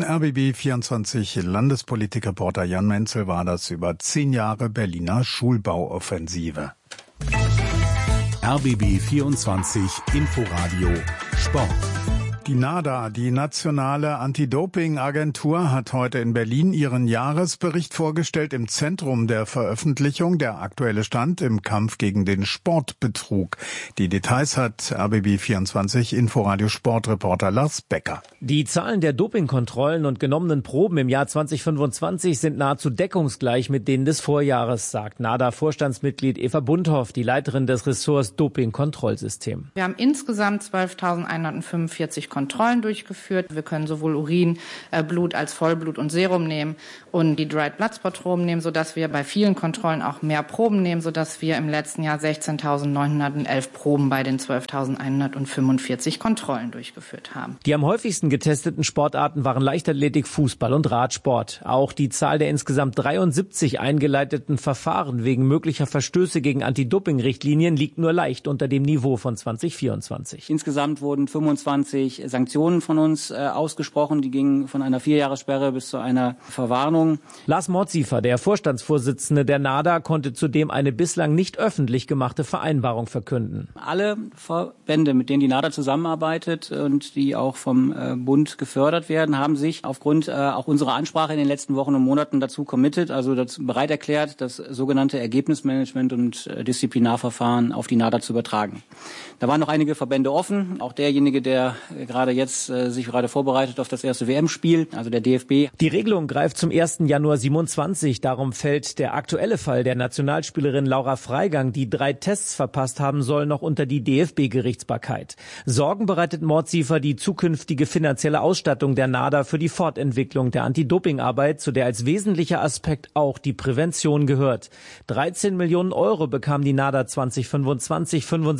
RBB24 Landespolitikreporter Jan Menzel war das über 10 Jahre Berliner Schulbauoffensive. RBB24 Inforadio Sport. Die NADA, die Nationale Anti-Doping-Agentur, hat heute in Berlin ihren Jahresbericht vorgestellt. Im Zentrum der Veröffentlichung der aktuelle Stand im Kampf gegen den Sportbetrug. Die Details hat RBB24 Inforadio Sportreporter Lars Becker. Die Zahlen der Dopingkontrollen und genommenen Proben im Jahr 2025 sind nahezu deckungsgleich mit denen des Vorjahres, sagt NADA-Vorstandsmitglied Eva Bundhoff, die Leiterin des Ressorts Doping-Kontrollsystem. Wir haben insgesamt 12.145 Kontrollen durchgeführt. Wir können sowohl Urin, Blut als Vollblut und Serum nehmen und die Dried Blood Spot Proben nehmen, sodass wir bei vielen Kontrollen auch mehr Proben nehmen, sodass wir im letzten Jahr 16.911 Proben bei den 12.145 Kontrollen durchgeführt haben. Die am häufigsten getesteten Sportarten waren Leichtathletik, Fußball und Radsport. Auch die Zahl der insgesamt 73 eingeleiteten Verfahren wegen möglicher Verstöße gegen Anti-Doping-Richtlinien liegt nur leicht unter dem Niveau von 2024. Insgesamt wurden 25 Sanktionen von uns ausgesprochen. Die gingen von einer 4-Jahressperre bis zu einer Verwarnung. Lars Mordziefer, der Vorstandsvorsitzende der NADA, konnte zudem eine bislang nicht öffentlich gemachte Vereinbarung verkünden. Alle Verbände, mit denen die NADA zusammenarbeitet und die auch vom Bund gefördert werden, haben sich aufgrund auch unserer Ansprache in den letzten Wochen und Monaten dazu committed, also dazu bereit erklärt, das sogenannte Ergebnismanagement und Disziplinarverfahren auf die NADA zu übertragen. Da waren noch einige Verbände offen, auch derjenige, der gerade jetzt sich gerade vorbereitet auf das erste WM-Spiel, also der DFB. Die Regelung greift zum 1. Januar 27. Darum fällt der aktuelle Fall der Nationalspielerin Laura Freigang, die 3 Tests verpasst haben soll, noch unter die DFB-Gerichtsbarkeit. Sorgen bereitet Mordziefer die zukünftige finanzielle Ausstattung der NADA für die Fortentwicklung der Anti-Doping-Arbeit, zu der als wesentlicher Aspekt auch die Prävention gehört. 13 Millionen Euro bekam die NADA 2025,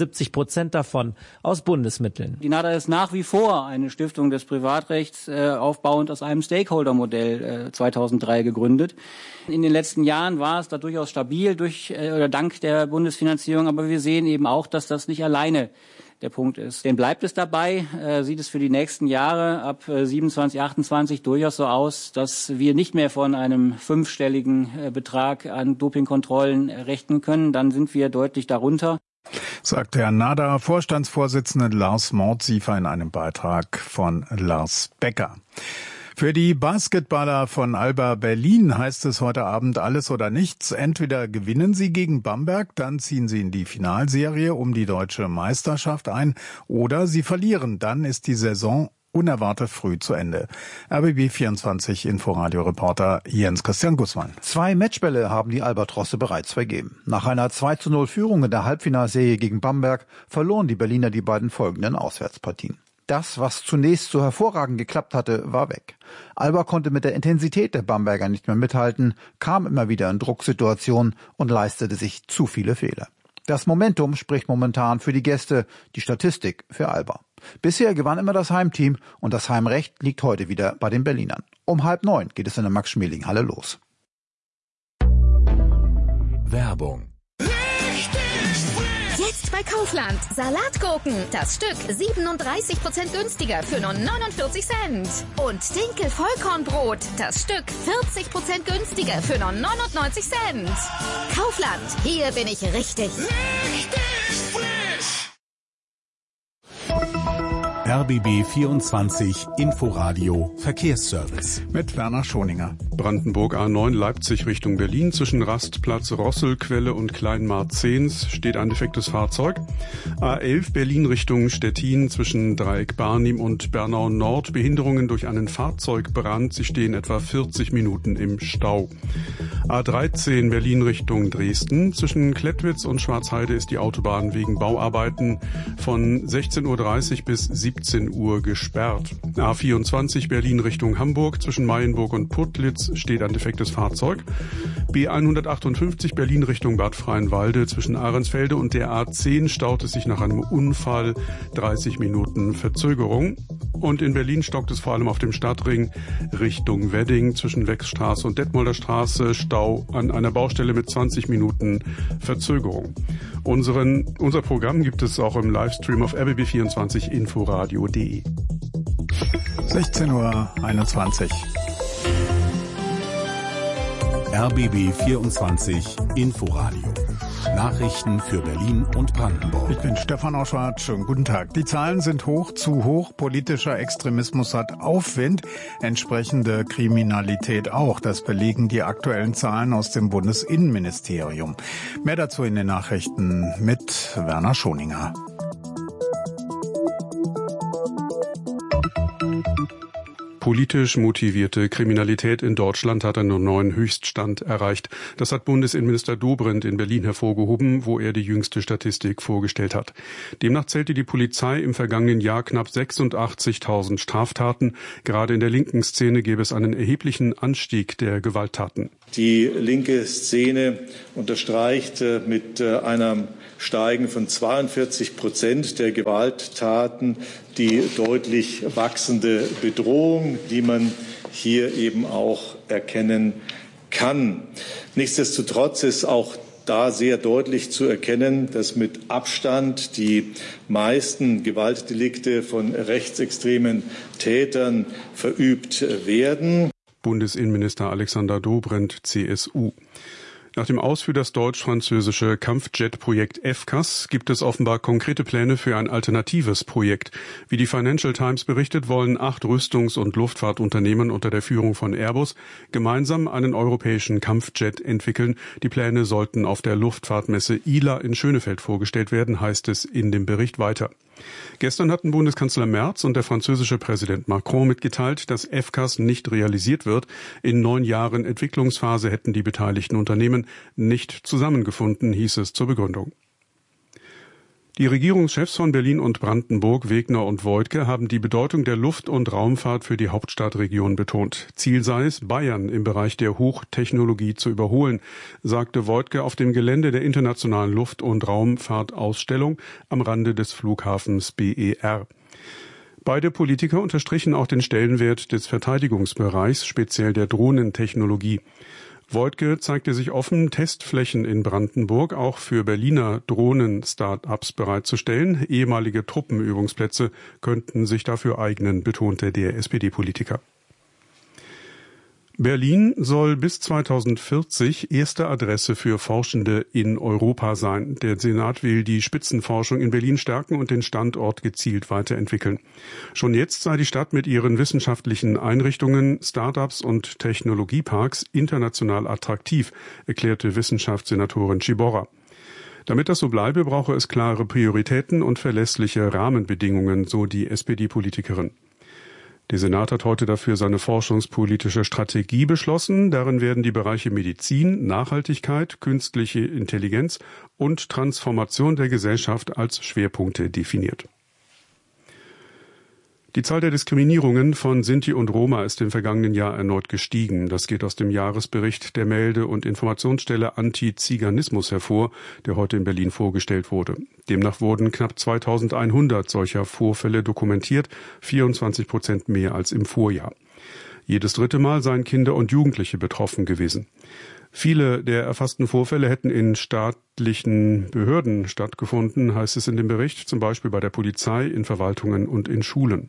75% davon aus Bundesmitteln. Die NADA ist nach wie vor eine Stiftung des Privatrechts, aufbauend aus einem Stakeholder-Modell 2003 gegründet. In den letzten Jahren war es da durchaus stabil dank der Bundesfinanzierung, aber wir sehen eben auch, dass das nicht alleine der Punkt ist. Denn bleibt es dabei, sieht es für die nächsten Jahre ab 27, 28 durchaus so aus, dass wir nicht mehr von einem 5-stelligen Betrag an Dopingkontrollen rechnen können. Dann sind wir deutlich darunter. Sagt der NADA-Vorstandsvorsitzende Lars Mordziefer in einem Beitrag von Lars Becker. Für die Basketballer von Alba Berlin heißt es heute Abend alles oder nichts. Entweder gewinnen sie gegen Bamberg, dann ziehen sie in die Finalserie um die deutsche Meisterschaft ein, oder sie verlieren, dann ist die Saison unerwartet früh zu Ende. RBB24 Inforadio-Reporter Jens-Christian Gussmann. 2 Matchbälle haben die Albatrosse bereits vergeben. Nach einer 2:0 Führung in der Halbfinalserie gegen Bamberg verloren die Berliner die beiden folgenden Auswärtspartien. Das, was zunächst so hervorragend geklappt hatte, war weg. Alba konnte mit der Intensität der Bamberger nicht mehr mithalten, kam immer wieder in Drucksituationen und leistete sich zu viele Fehler. Das Momentum spricht momentan für die Gäste, die Statistik für Alba. Bisher gewann immer das Heimteam und das Heimrecht liegt heute wieder bei den Berlinern. Um 8:30 geht es in der Max-Schmeling-Halle los. Werbung. Jetzt bei Kaufland. Salatgurken. Das Stück 37% günstiger für nur 49 Cent. Und Dinkel-Vollkornbrot. Das Stück 40% günstiger für nur 99 Cent. Kaufland. Hier bin ich richtig. Richtig frisch. RBB24 Inforadio Verkehrsservice. Mit Werner Schoninger. Brandenburg A9 Leipzig Richtung Berlin. Zwischen Rastplatz Rosselquelle und Kleinmarzens steht ein defektes Fahrzeug. A11 Berlin Richtung Stettin. Zwischen Dreieck Barnim und Bernau Nord. Behinderungen durch einen Fahrzeugbrand. Sie stehen etwa 40 Minuten im Stau. A13 Berlin Richtung Dresden. Zwischen Klettwitz und Schwarzheide ist die Autobahn wegen Bauarbeiten von 16:30 Uhr bis 17 Uhr gesperrt. A24 Berlin Richtung Hamburg. Zwischen Mayenburg und Putlitz steht ein defektes Fahrzeug. B158 Berlin Richtung Bad Freienwalde. Zwischen Ahrensfelde und der A10 staut es sich nach einem Unfall. 30 Minuten Verzögerung. Und in Berlin stockt es vor allem auf dem Stadtring Richtung Wedding. Zwischen Wechsstraße und Detmolder Straße Stau an einer Baustelle mit 20 Minuten Verzögerung. Unser Programm gibt es auch im Livestream auf RBB24 Inforadio.de. 16:21 Uhr. RBB24 Inforadio. Nachrichten für Berlin und Brandenburg. Ich bin Stefan Oschwart. Schönen guten Tag. Die Zahlen sind hoch, zu hoch. Politischer Extremismus hat Aufwind. Entsprechende Kriminalität auch. Das belegen die aktuellen Zahlen aus dem Bundesinnenministerium. Mehr dazu in den Nachrichten mit Werner Schoninger. Politisch motivierte Kriminalität in Deutschland hat einen neuen Höchststand erreicht. Das hat Bundesinnenminister Dobrindt in Berlin hervorgehoben, wo er die jüngste Statistik vorgestellt hat. Demnach zählte die Polizei im vergangenen Jahr knapp 86.000 Straftaten. Gerade in der linken Szene gäbe es einen erheblichen Anstieg der Gewalttaten. Die linke Szene unterstreicht mit einem Steigen von 42% der Gewalttaten die deutlich wachsende Bedrohung, die man hier eben auch erkennen kann. Nichtsdestotrotz ist auch da sehr deutlich zu erkennen, dass mit Abstand die meisten Gewaltdelikte von rechtsextremen Tätern verübt werden. Bundesinnenminister Alexander Dobrindt, CSU. Nach dem Aus für das deutsch-französische Kampfjet-Projekt FCAS gibt es offenbar konkrete Pläne für ein alternatives Projekt. Wie die Financial Times berichtet, wollen 8 Rüstungs- und Luftfahrtunternehmen unter der Führung von Airbus gemeinsam einen europäischen Kampfjet entwickeln. Die Pläne sollten auf der Luftfahrtmesse ILA in Schönefeld vorgestellt werden, heißt es in dem Bericht weiter. Gestern hatten Bundeskanzler Merz und der französische Präsident Macron mitgeteilt, dass FCAS nicht realisiert wird. In 9 Jahren Entwicklungsphase hätten die beteiligten Unternehmen nicht zusammengefunden, hieß es zur Begründung. Die Regierungschefs von Berlin und Brandenburg, Wegner und Woidke, haben die Bedeutung der Luft- und Raumfahrt für die Hauptstadtregion betont. Ziel sei es, Bayern im Bereich der Hochtechnologie zu überholen, sagte Woidke auf dem Gelände der Internationalen Luft- und Raumfahrtausstellung am Rande des Flughafens BER. Beide Politiker unterstrichen auch den Stellenwert des Verteidigungsbereichs, speziell der Drohnentechnologie. Woidke zeigte sich offen, Testflächen in Brandenburg auch für Berliner Drohnen-Start-ups bereitzustellen. Ehemalige Truppenübungsplätze könnten sich dafür eignen, betonte der SPD-Politiker. Berlin soll bis 2040 erste Adresse für Forschende in Europa sein. Der Senat will die Spitzenforschung in Berlin stärken und den Standort gezielt weiterentwickeln. Schon jetzt sei die Stadt mit ihren wissenschaftlichen Einrichtungen, Start-ups und Technologieparks international attraktiv, erklärte Wissenschaftssenatorin Ciborra. Damit das so bleibe, brauche es klare Prioritäten und verlässliche Rahmenbedingungen, so die SPD-Politikerin. Der Senat hat heute dafür seine forschungspolitische Strategie beschlossen. Darin werden die Bereiche Medizin, Nachhaltigkeit, künstliche Intelligenz und Transformation der Gesellschaft als Schwerpunkte definiert. Die Zahl der Diskriminierungen von Sinti und Roma ist im vergangenen Jahr erneut gestiegen. Das geht aus dem Jahresbericht der Melde- und Informationsstelle Anti-Ziganismus hervor, der heute in Berlin vorgestellt wurde. Demnach wurden knapp 2100 solcher Vorfälle dokumentiert, 24% mehr als im Vorjahr. Jedes dritte Mal seien Kinder und Jugendliche betroffen gewesen. Viele der erfassten Vorfälle hätten in staatlichen Behörden stattgefunden, heißt es in dem Bericht, zum Beispiel bei der Polizei, in Verwaltungen und in Schulen.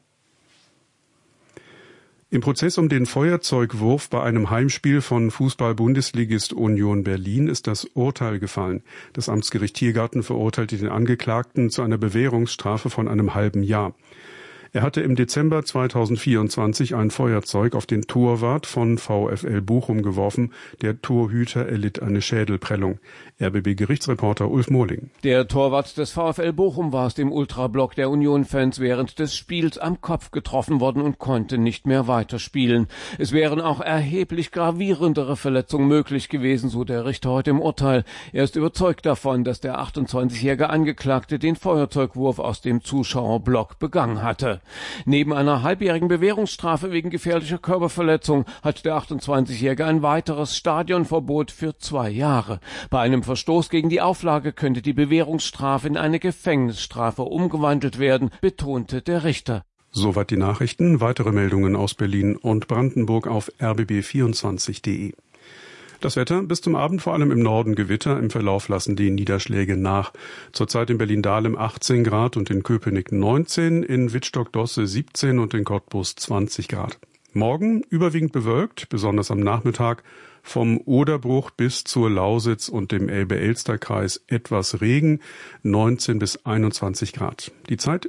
Im Prozess um den Feuerzeugwurf bei einem Heimspiel von Fußball-Bundesligist Union Berlin ist das Urteil gefallen. Das Amtsgericht Tiergarten verurteilte den Angeklagten zu einer Bewährungsstrafe von einem halben Jahr. Er hatte im Dezember 2024 ein Feuerzeug auf den Torwart von VfL Bochum geworfen. Der Torhüter erlitt eine Schädelprellung. RBB-Gerichtsreporter Ulf Mohling. Der Torwart des VfL Bochum war aus dem Ultrablock der Union-Fans während des Spiels am Kopf getroffen worden und konnte nicht mehr weiterspielen. Es wären auch erheblich gravierendere Verletzungen möglich gewesen, so der Richter heute im Urteil. Er ist überzeugt davon, dass der 28-jährige Angeklagte den Feuerzeugwurf aus dem Zuschauerblock begangen hatte. Neben einer halbjährigen Bewährungsstrafe wegen gefährlicher Körperverletzung hat der 28-Jährige ein weiteres Stadionverbot für 2 Jahre. Bei einem Verstoß gegen die Auflage könnte die Bewährungsstrafe in eine Gefängnisstrafe umgewandelt werden, betonte der Richter. Soweit die Nachrichten. Weitere Meldungen aus Berlin und Brandenburg auf rbb24.de. Das Wetter, bis zum Abend vor allem im Norden Gewitter, im Verlauf lassen die Niederschläge nach. Zurzeit in Berlin-Dahlem 18 Grad und in Köpenick 19, in Wittstock-Dosse 17 und in Cottbus 20 Grad. Morgen überwiegend bewölkt, besonders am Nachmittag, Vom Oderbruch bis zur Lausitz und dem Elbe-Elster-Kreis etwas Regen, 19 bis 21 Grad. Die Zeit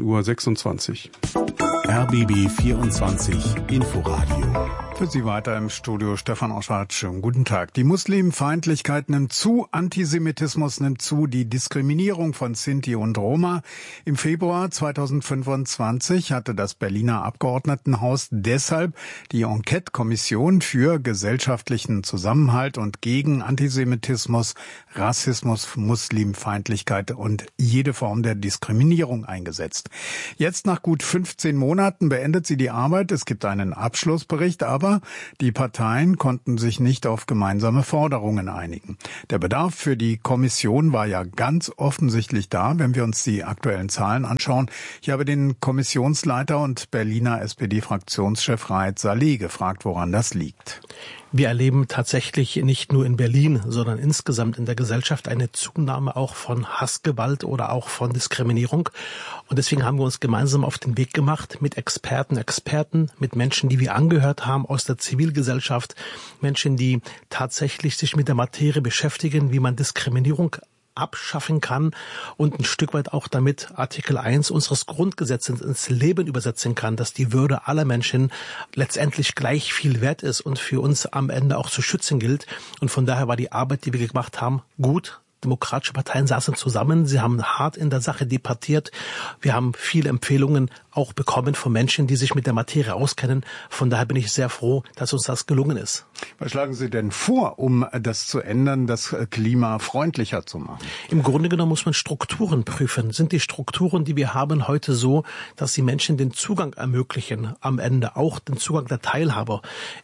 16:26 Uhr. RBB 24 Inforadio. Für Sie weiter im Studio Stefan Oschardt. Schönen guten Tag. Die Muslimfeindlichkeit nimmt zu, Antisemitismus nimmt zu, die Diskriminierung von Sinti und Roma. Im Februar 2025 hatte das Berliner Abgeordnetenhaus deshalb die Enquete-Kommission für gesellschaftlichen Zusammenhalt und gegen Antisemitismus, Rassismus, Muslimfeindlichkeit und jede Form der Diskriminierung eingesetzt. Jetzt nach gut 15 Monaten beendet sie die Arbeit. Es gibt einen Abschlussbericht, aber die Parteien konnten sich nicht auf gemeinsame Forderungen einigen. Der Bedarf für die Kommission war ja ganz offensichtlich da, wenn wir uns die aktuellen Zahlen anschauen. Ich habe den Kommissionsleiter und Berliner SPD-Fraktionschef Raed Saleh gefragt, woran das liegt. Wir erleben tatsächlich nicht nur in Berlin, sondern insgesamt in der Gesellschaft eine Zunahme auch von Hassgewalt oder auch von Diskriminierung. Und deswegen haben wir uns gemeinsam auf den Weg gemacht mit Experten, mit Menschen, die wir angehört haben aus der Zivilgesellschaft, Menschen, die tatsächlich sich mit der Materie beschäftigen, wie man Diskriminierung abschaffen kann und ein Stück weit auch damit Artikel 1 unseres Grundgesetzes ins Leben übersetzen kann, dass die Würde aller Menschen letztendlich gleich viel wert ist und für uns am Ende auch zu schützen gilt. Und von daher war die Arbeit, die wir gemacht haben, gut. Demokratische Parteien saßen zusammen, sie haben hart in der Sache debattiert. Wir haben viele Empfehlungen auch bekommen von Menschen, die sich mit der Materie auskennen. Von daher bin ich sehr froh, dass uns das gelungen ist. Was schlagen Sie denn vor, um das zu ändern, das Klima freundlicher zu machen? Im Grunde genommen muss man Strukturen prüfen. Sind die Strukturen, die wir haben, heute so, dass sie Menschen den Zugang ermöglichen, am Ende auch den Zugang der Teilhaber?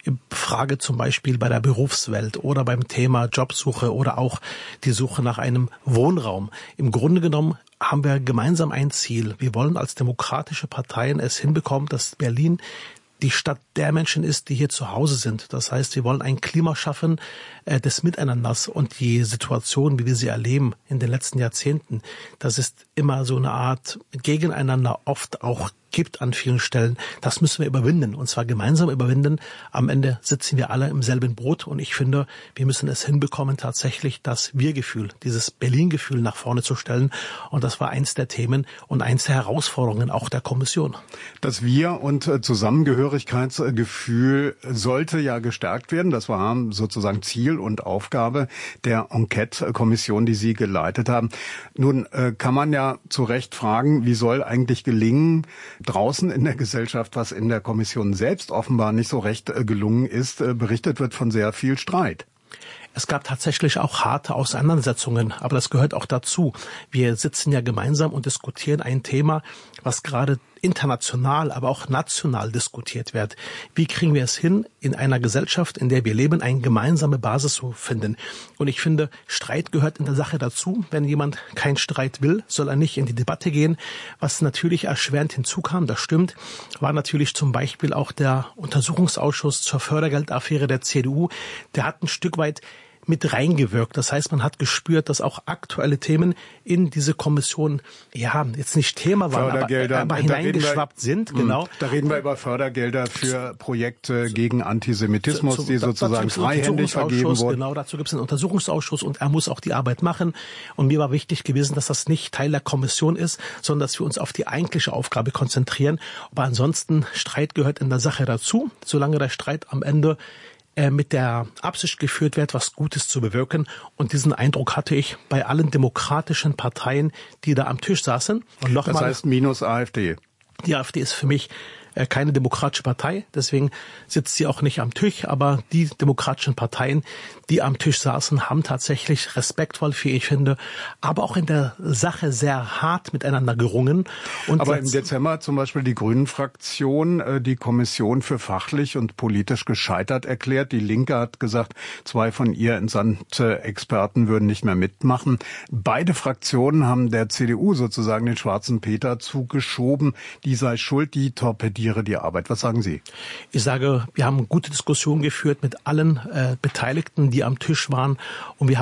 Frage zum Beispiel bei der Berufswelt oder beim Thema Jobsuche oder auch die Suche nach einem Wohnraum. Im Grunde genommen haben wir gemeinsam ein Ziel. Wir wollen als demokratische Parteien es hinbekommen, dass Berlin die Stadt der Menschen ist, die hier zu Hause sind. Das heißt, wir wollen ein Klima schaffen des Miteinanders und die Situation, wie wir sie erleben in den letzten Jahrzehnten, das ist immer so eine Art Gegeneinander oft auch gibt an vielen Stellen. Das müssen wir überwinden und zwar gemeinsam überwinden. Am Ende sitzen wir alle im selben Boot und ich finde, wir müssen es hinbekommen, tatsächlich das Wir-Gefühl, dieses Berlin-Gefühl nach vorne zu stellen und das war eins der Themen und eins der Herausforderungen auch der Kommission. Das Wir- und Zusammengehörigkeitsgefühl sollte ja gestärkt werden. Das war sozusagen Ziel und Aufgabe der Enquete-Kommission, die Sie geleitet haben. Nun kann man ja zu Recht fragen, wie soll eigentlich gelingen, draußen in der Gesellschaft, was in der Kommission selbst offenbar nicht so recht gelungen ist, berichtet wird von sehr viel Streit. Es gab tatsächlich auch harte Auseinandersetzungen, aber das gehört auch dazu. Wir sitzen ja gemeinsam und diskutieren ein Thema, was gerade international, aber auch national diskutiert wird. Wie kriegen wir es hin, in einer Gesellschaft, in der wir leben, eine gemeinsame Basis zu finden? Und ich finde, Streit gehört in der Sache dazu. Wenn jemand keinen Streit will, soll er nicht in die Debatte gehen. Was natürlich erschwerend hinzukam, das stimmt, war natürlich zum Beispiel auch der Untersuchungsausschuss zur Fördergeldaffäre der CDU. Der hat ein Stück weit mit reingewirkt. Das heißt, man hat gespürt, dass auch aktuelle Themen in diese Kommission, ja, jetzt nicht Thema waren, aber hineingeschwappt sind. Genau. Da reden wir über Fördergelder für Projekte gegen Antisemitismus, die sozusagen freihändig vergeben wurden. Genau, dazu gibt es einen Untersuchungsausschuss und er muss auch die Arbeit machen. Und mir war wichtig gewesen, dass das nicht Teil der Kommission ist, sondern dass wir uns auf die eigentliche Aufgabe konzentrieren. Aber ansonsten, Streit gehört in der Sache dazu. Solange der Streit am Ende mit der Absicht geführt wird, was Gutes zu bewirken. Und diesen Eindruck hatte ich bei allen demokratischen Parteien, die da am Tisch saßen. Und noch das heißt minus AfD. Die AfD ist für mich keine demokratische Partei, deswegen sitzt sie auch nicht am Tisch, aber die demokratischen Parteien, die am Tisch saßen, haben tatsächlich respektvoll, wie ich finde, aber auch in der Sache sehr hart miteinander gerungen. Und aber im Dezember zum Beispiel die Grünen-Fraktion die Kommission für fachlich und politisch gescheitert erklärt. Die Linke hat gesagt, 2 von ihr entsandte Experten würden nicht mehr mitmachen. Beide Fraktionen haben der CDU sozusagen den schwarzen Peter zugeschoben. Die sei schuld, die torpediere die Arbeit. Was sagen Sie? Ich sage, wir haben gute Diskussionen geführt mit allen Beteiligten, die am Tisch waren. Und wir haben auch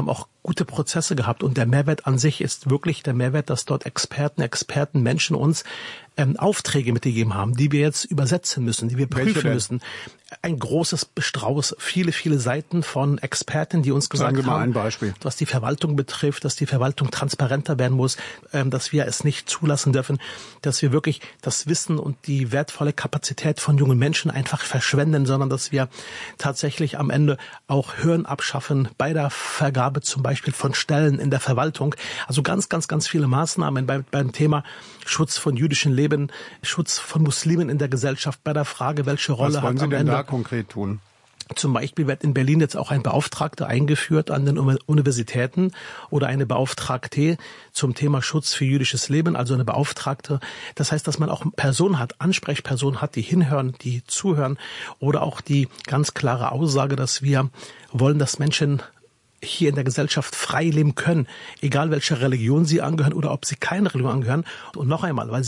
gute Prozesse gehabt. Und der Mehrwert an sich ist wirklich der Mehrwert, dass dort Experten, Menschen uns Aufträge mitgegeben haben, die wir jetzt übersetzen müssen, die wir prüfen müssen. Ein großes Strauß, viele Seiten von Experten, die uns gesagt haben, ein Beispiel. Was die Verwaltung betrifft, dass die Verwaltung transparenter werden muss, dass wir es nicht zulassen dürfen, dass wir wirklich das Wissen und die wertvolle Kapazität von jungen Menschen einfach verschwenden, sondern dass wir tatsächlich am Ende auch Hürden abschaffen bei der Vergabe zum Beispiel von Stellen in der Verwaltung. Also ganz viele Maßnahmen beim Thema Schutz von jüdischem Leben, Schutz von Muslimen in der Gesellschaft, bei der Frage, welche Rolle hat am Ende konkret tun? Zum Beispiel wird in Berlin jetzt auch ein Beauftragter eingeführt an den Universitäten oder eine Beauftragte zum Thema Schutz für jüdisches Leben, also eine Beauftragte. Das heißt, dass man auch Personen hat, Ansprechpersonen hat, die hinhören, die zuhören oder auch die ganz klare Aussage, dass wir wollen, dass Menschen hier in der Gesellschaft frei leben können, egal welcher Religion sie angehören oder ob sie keine Religion angehören. Und noch einmal, weil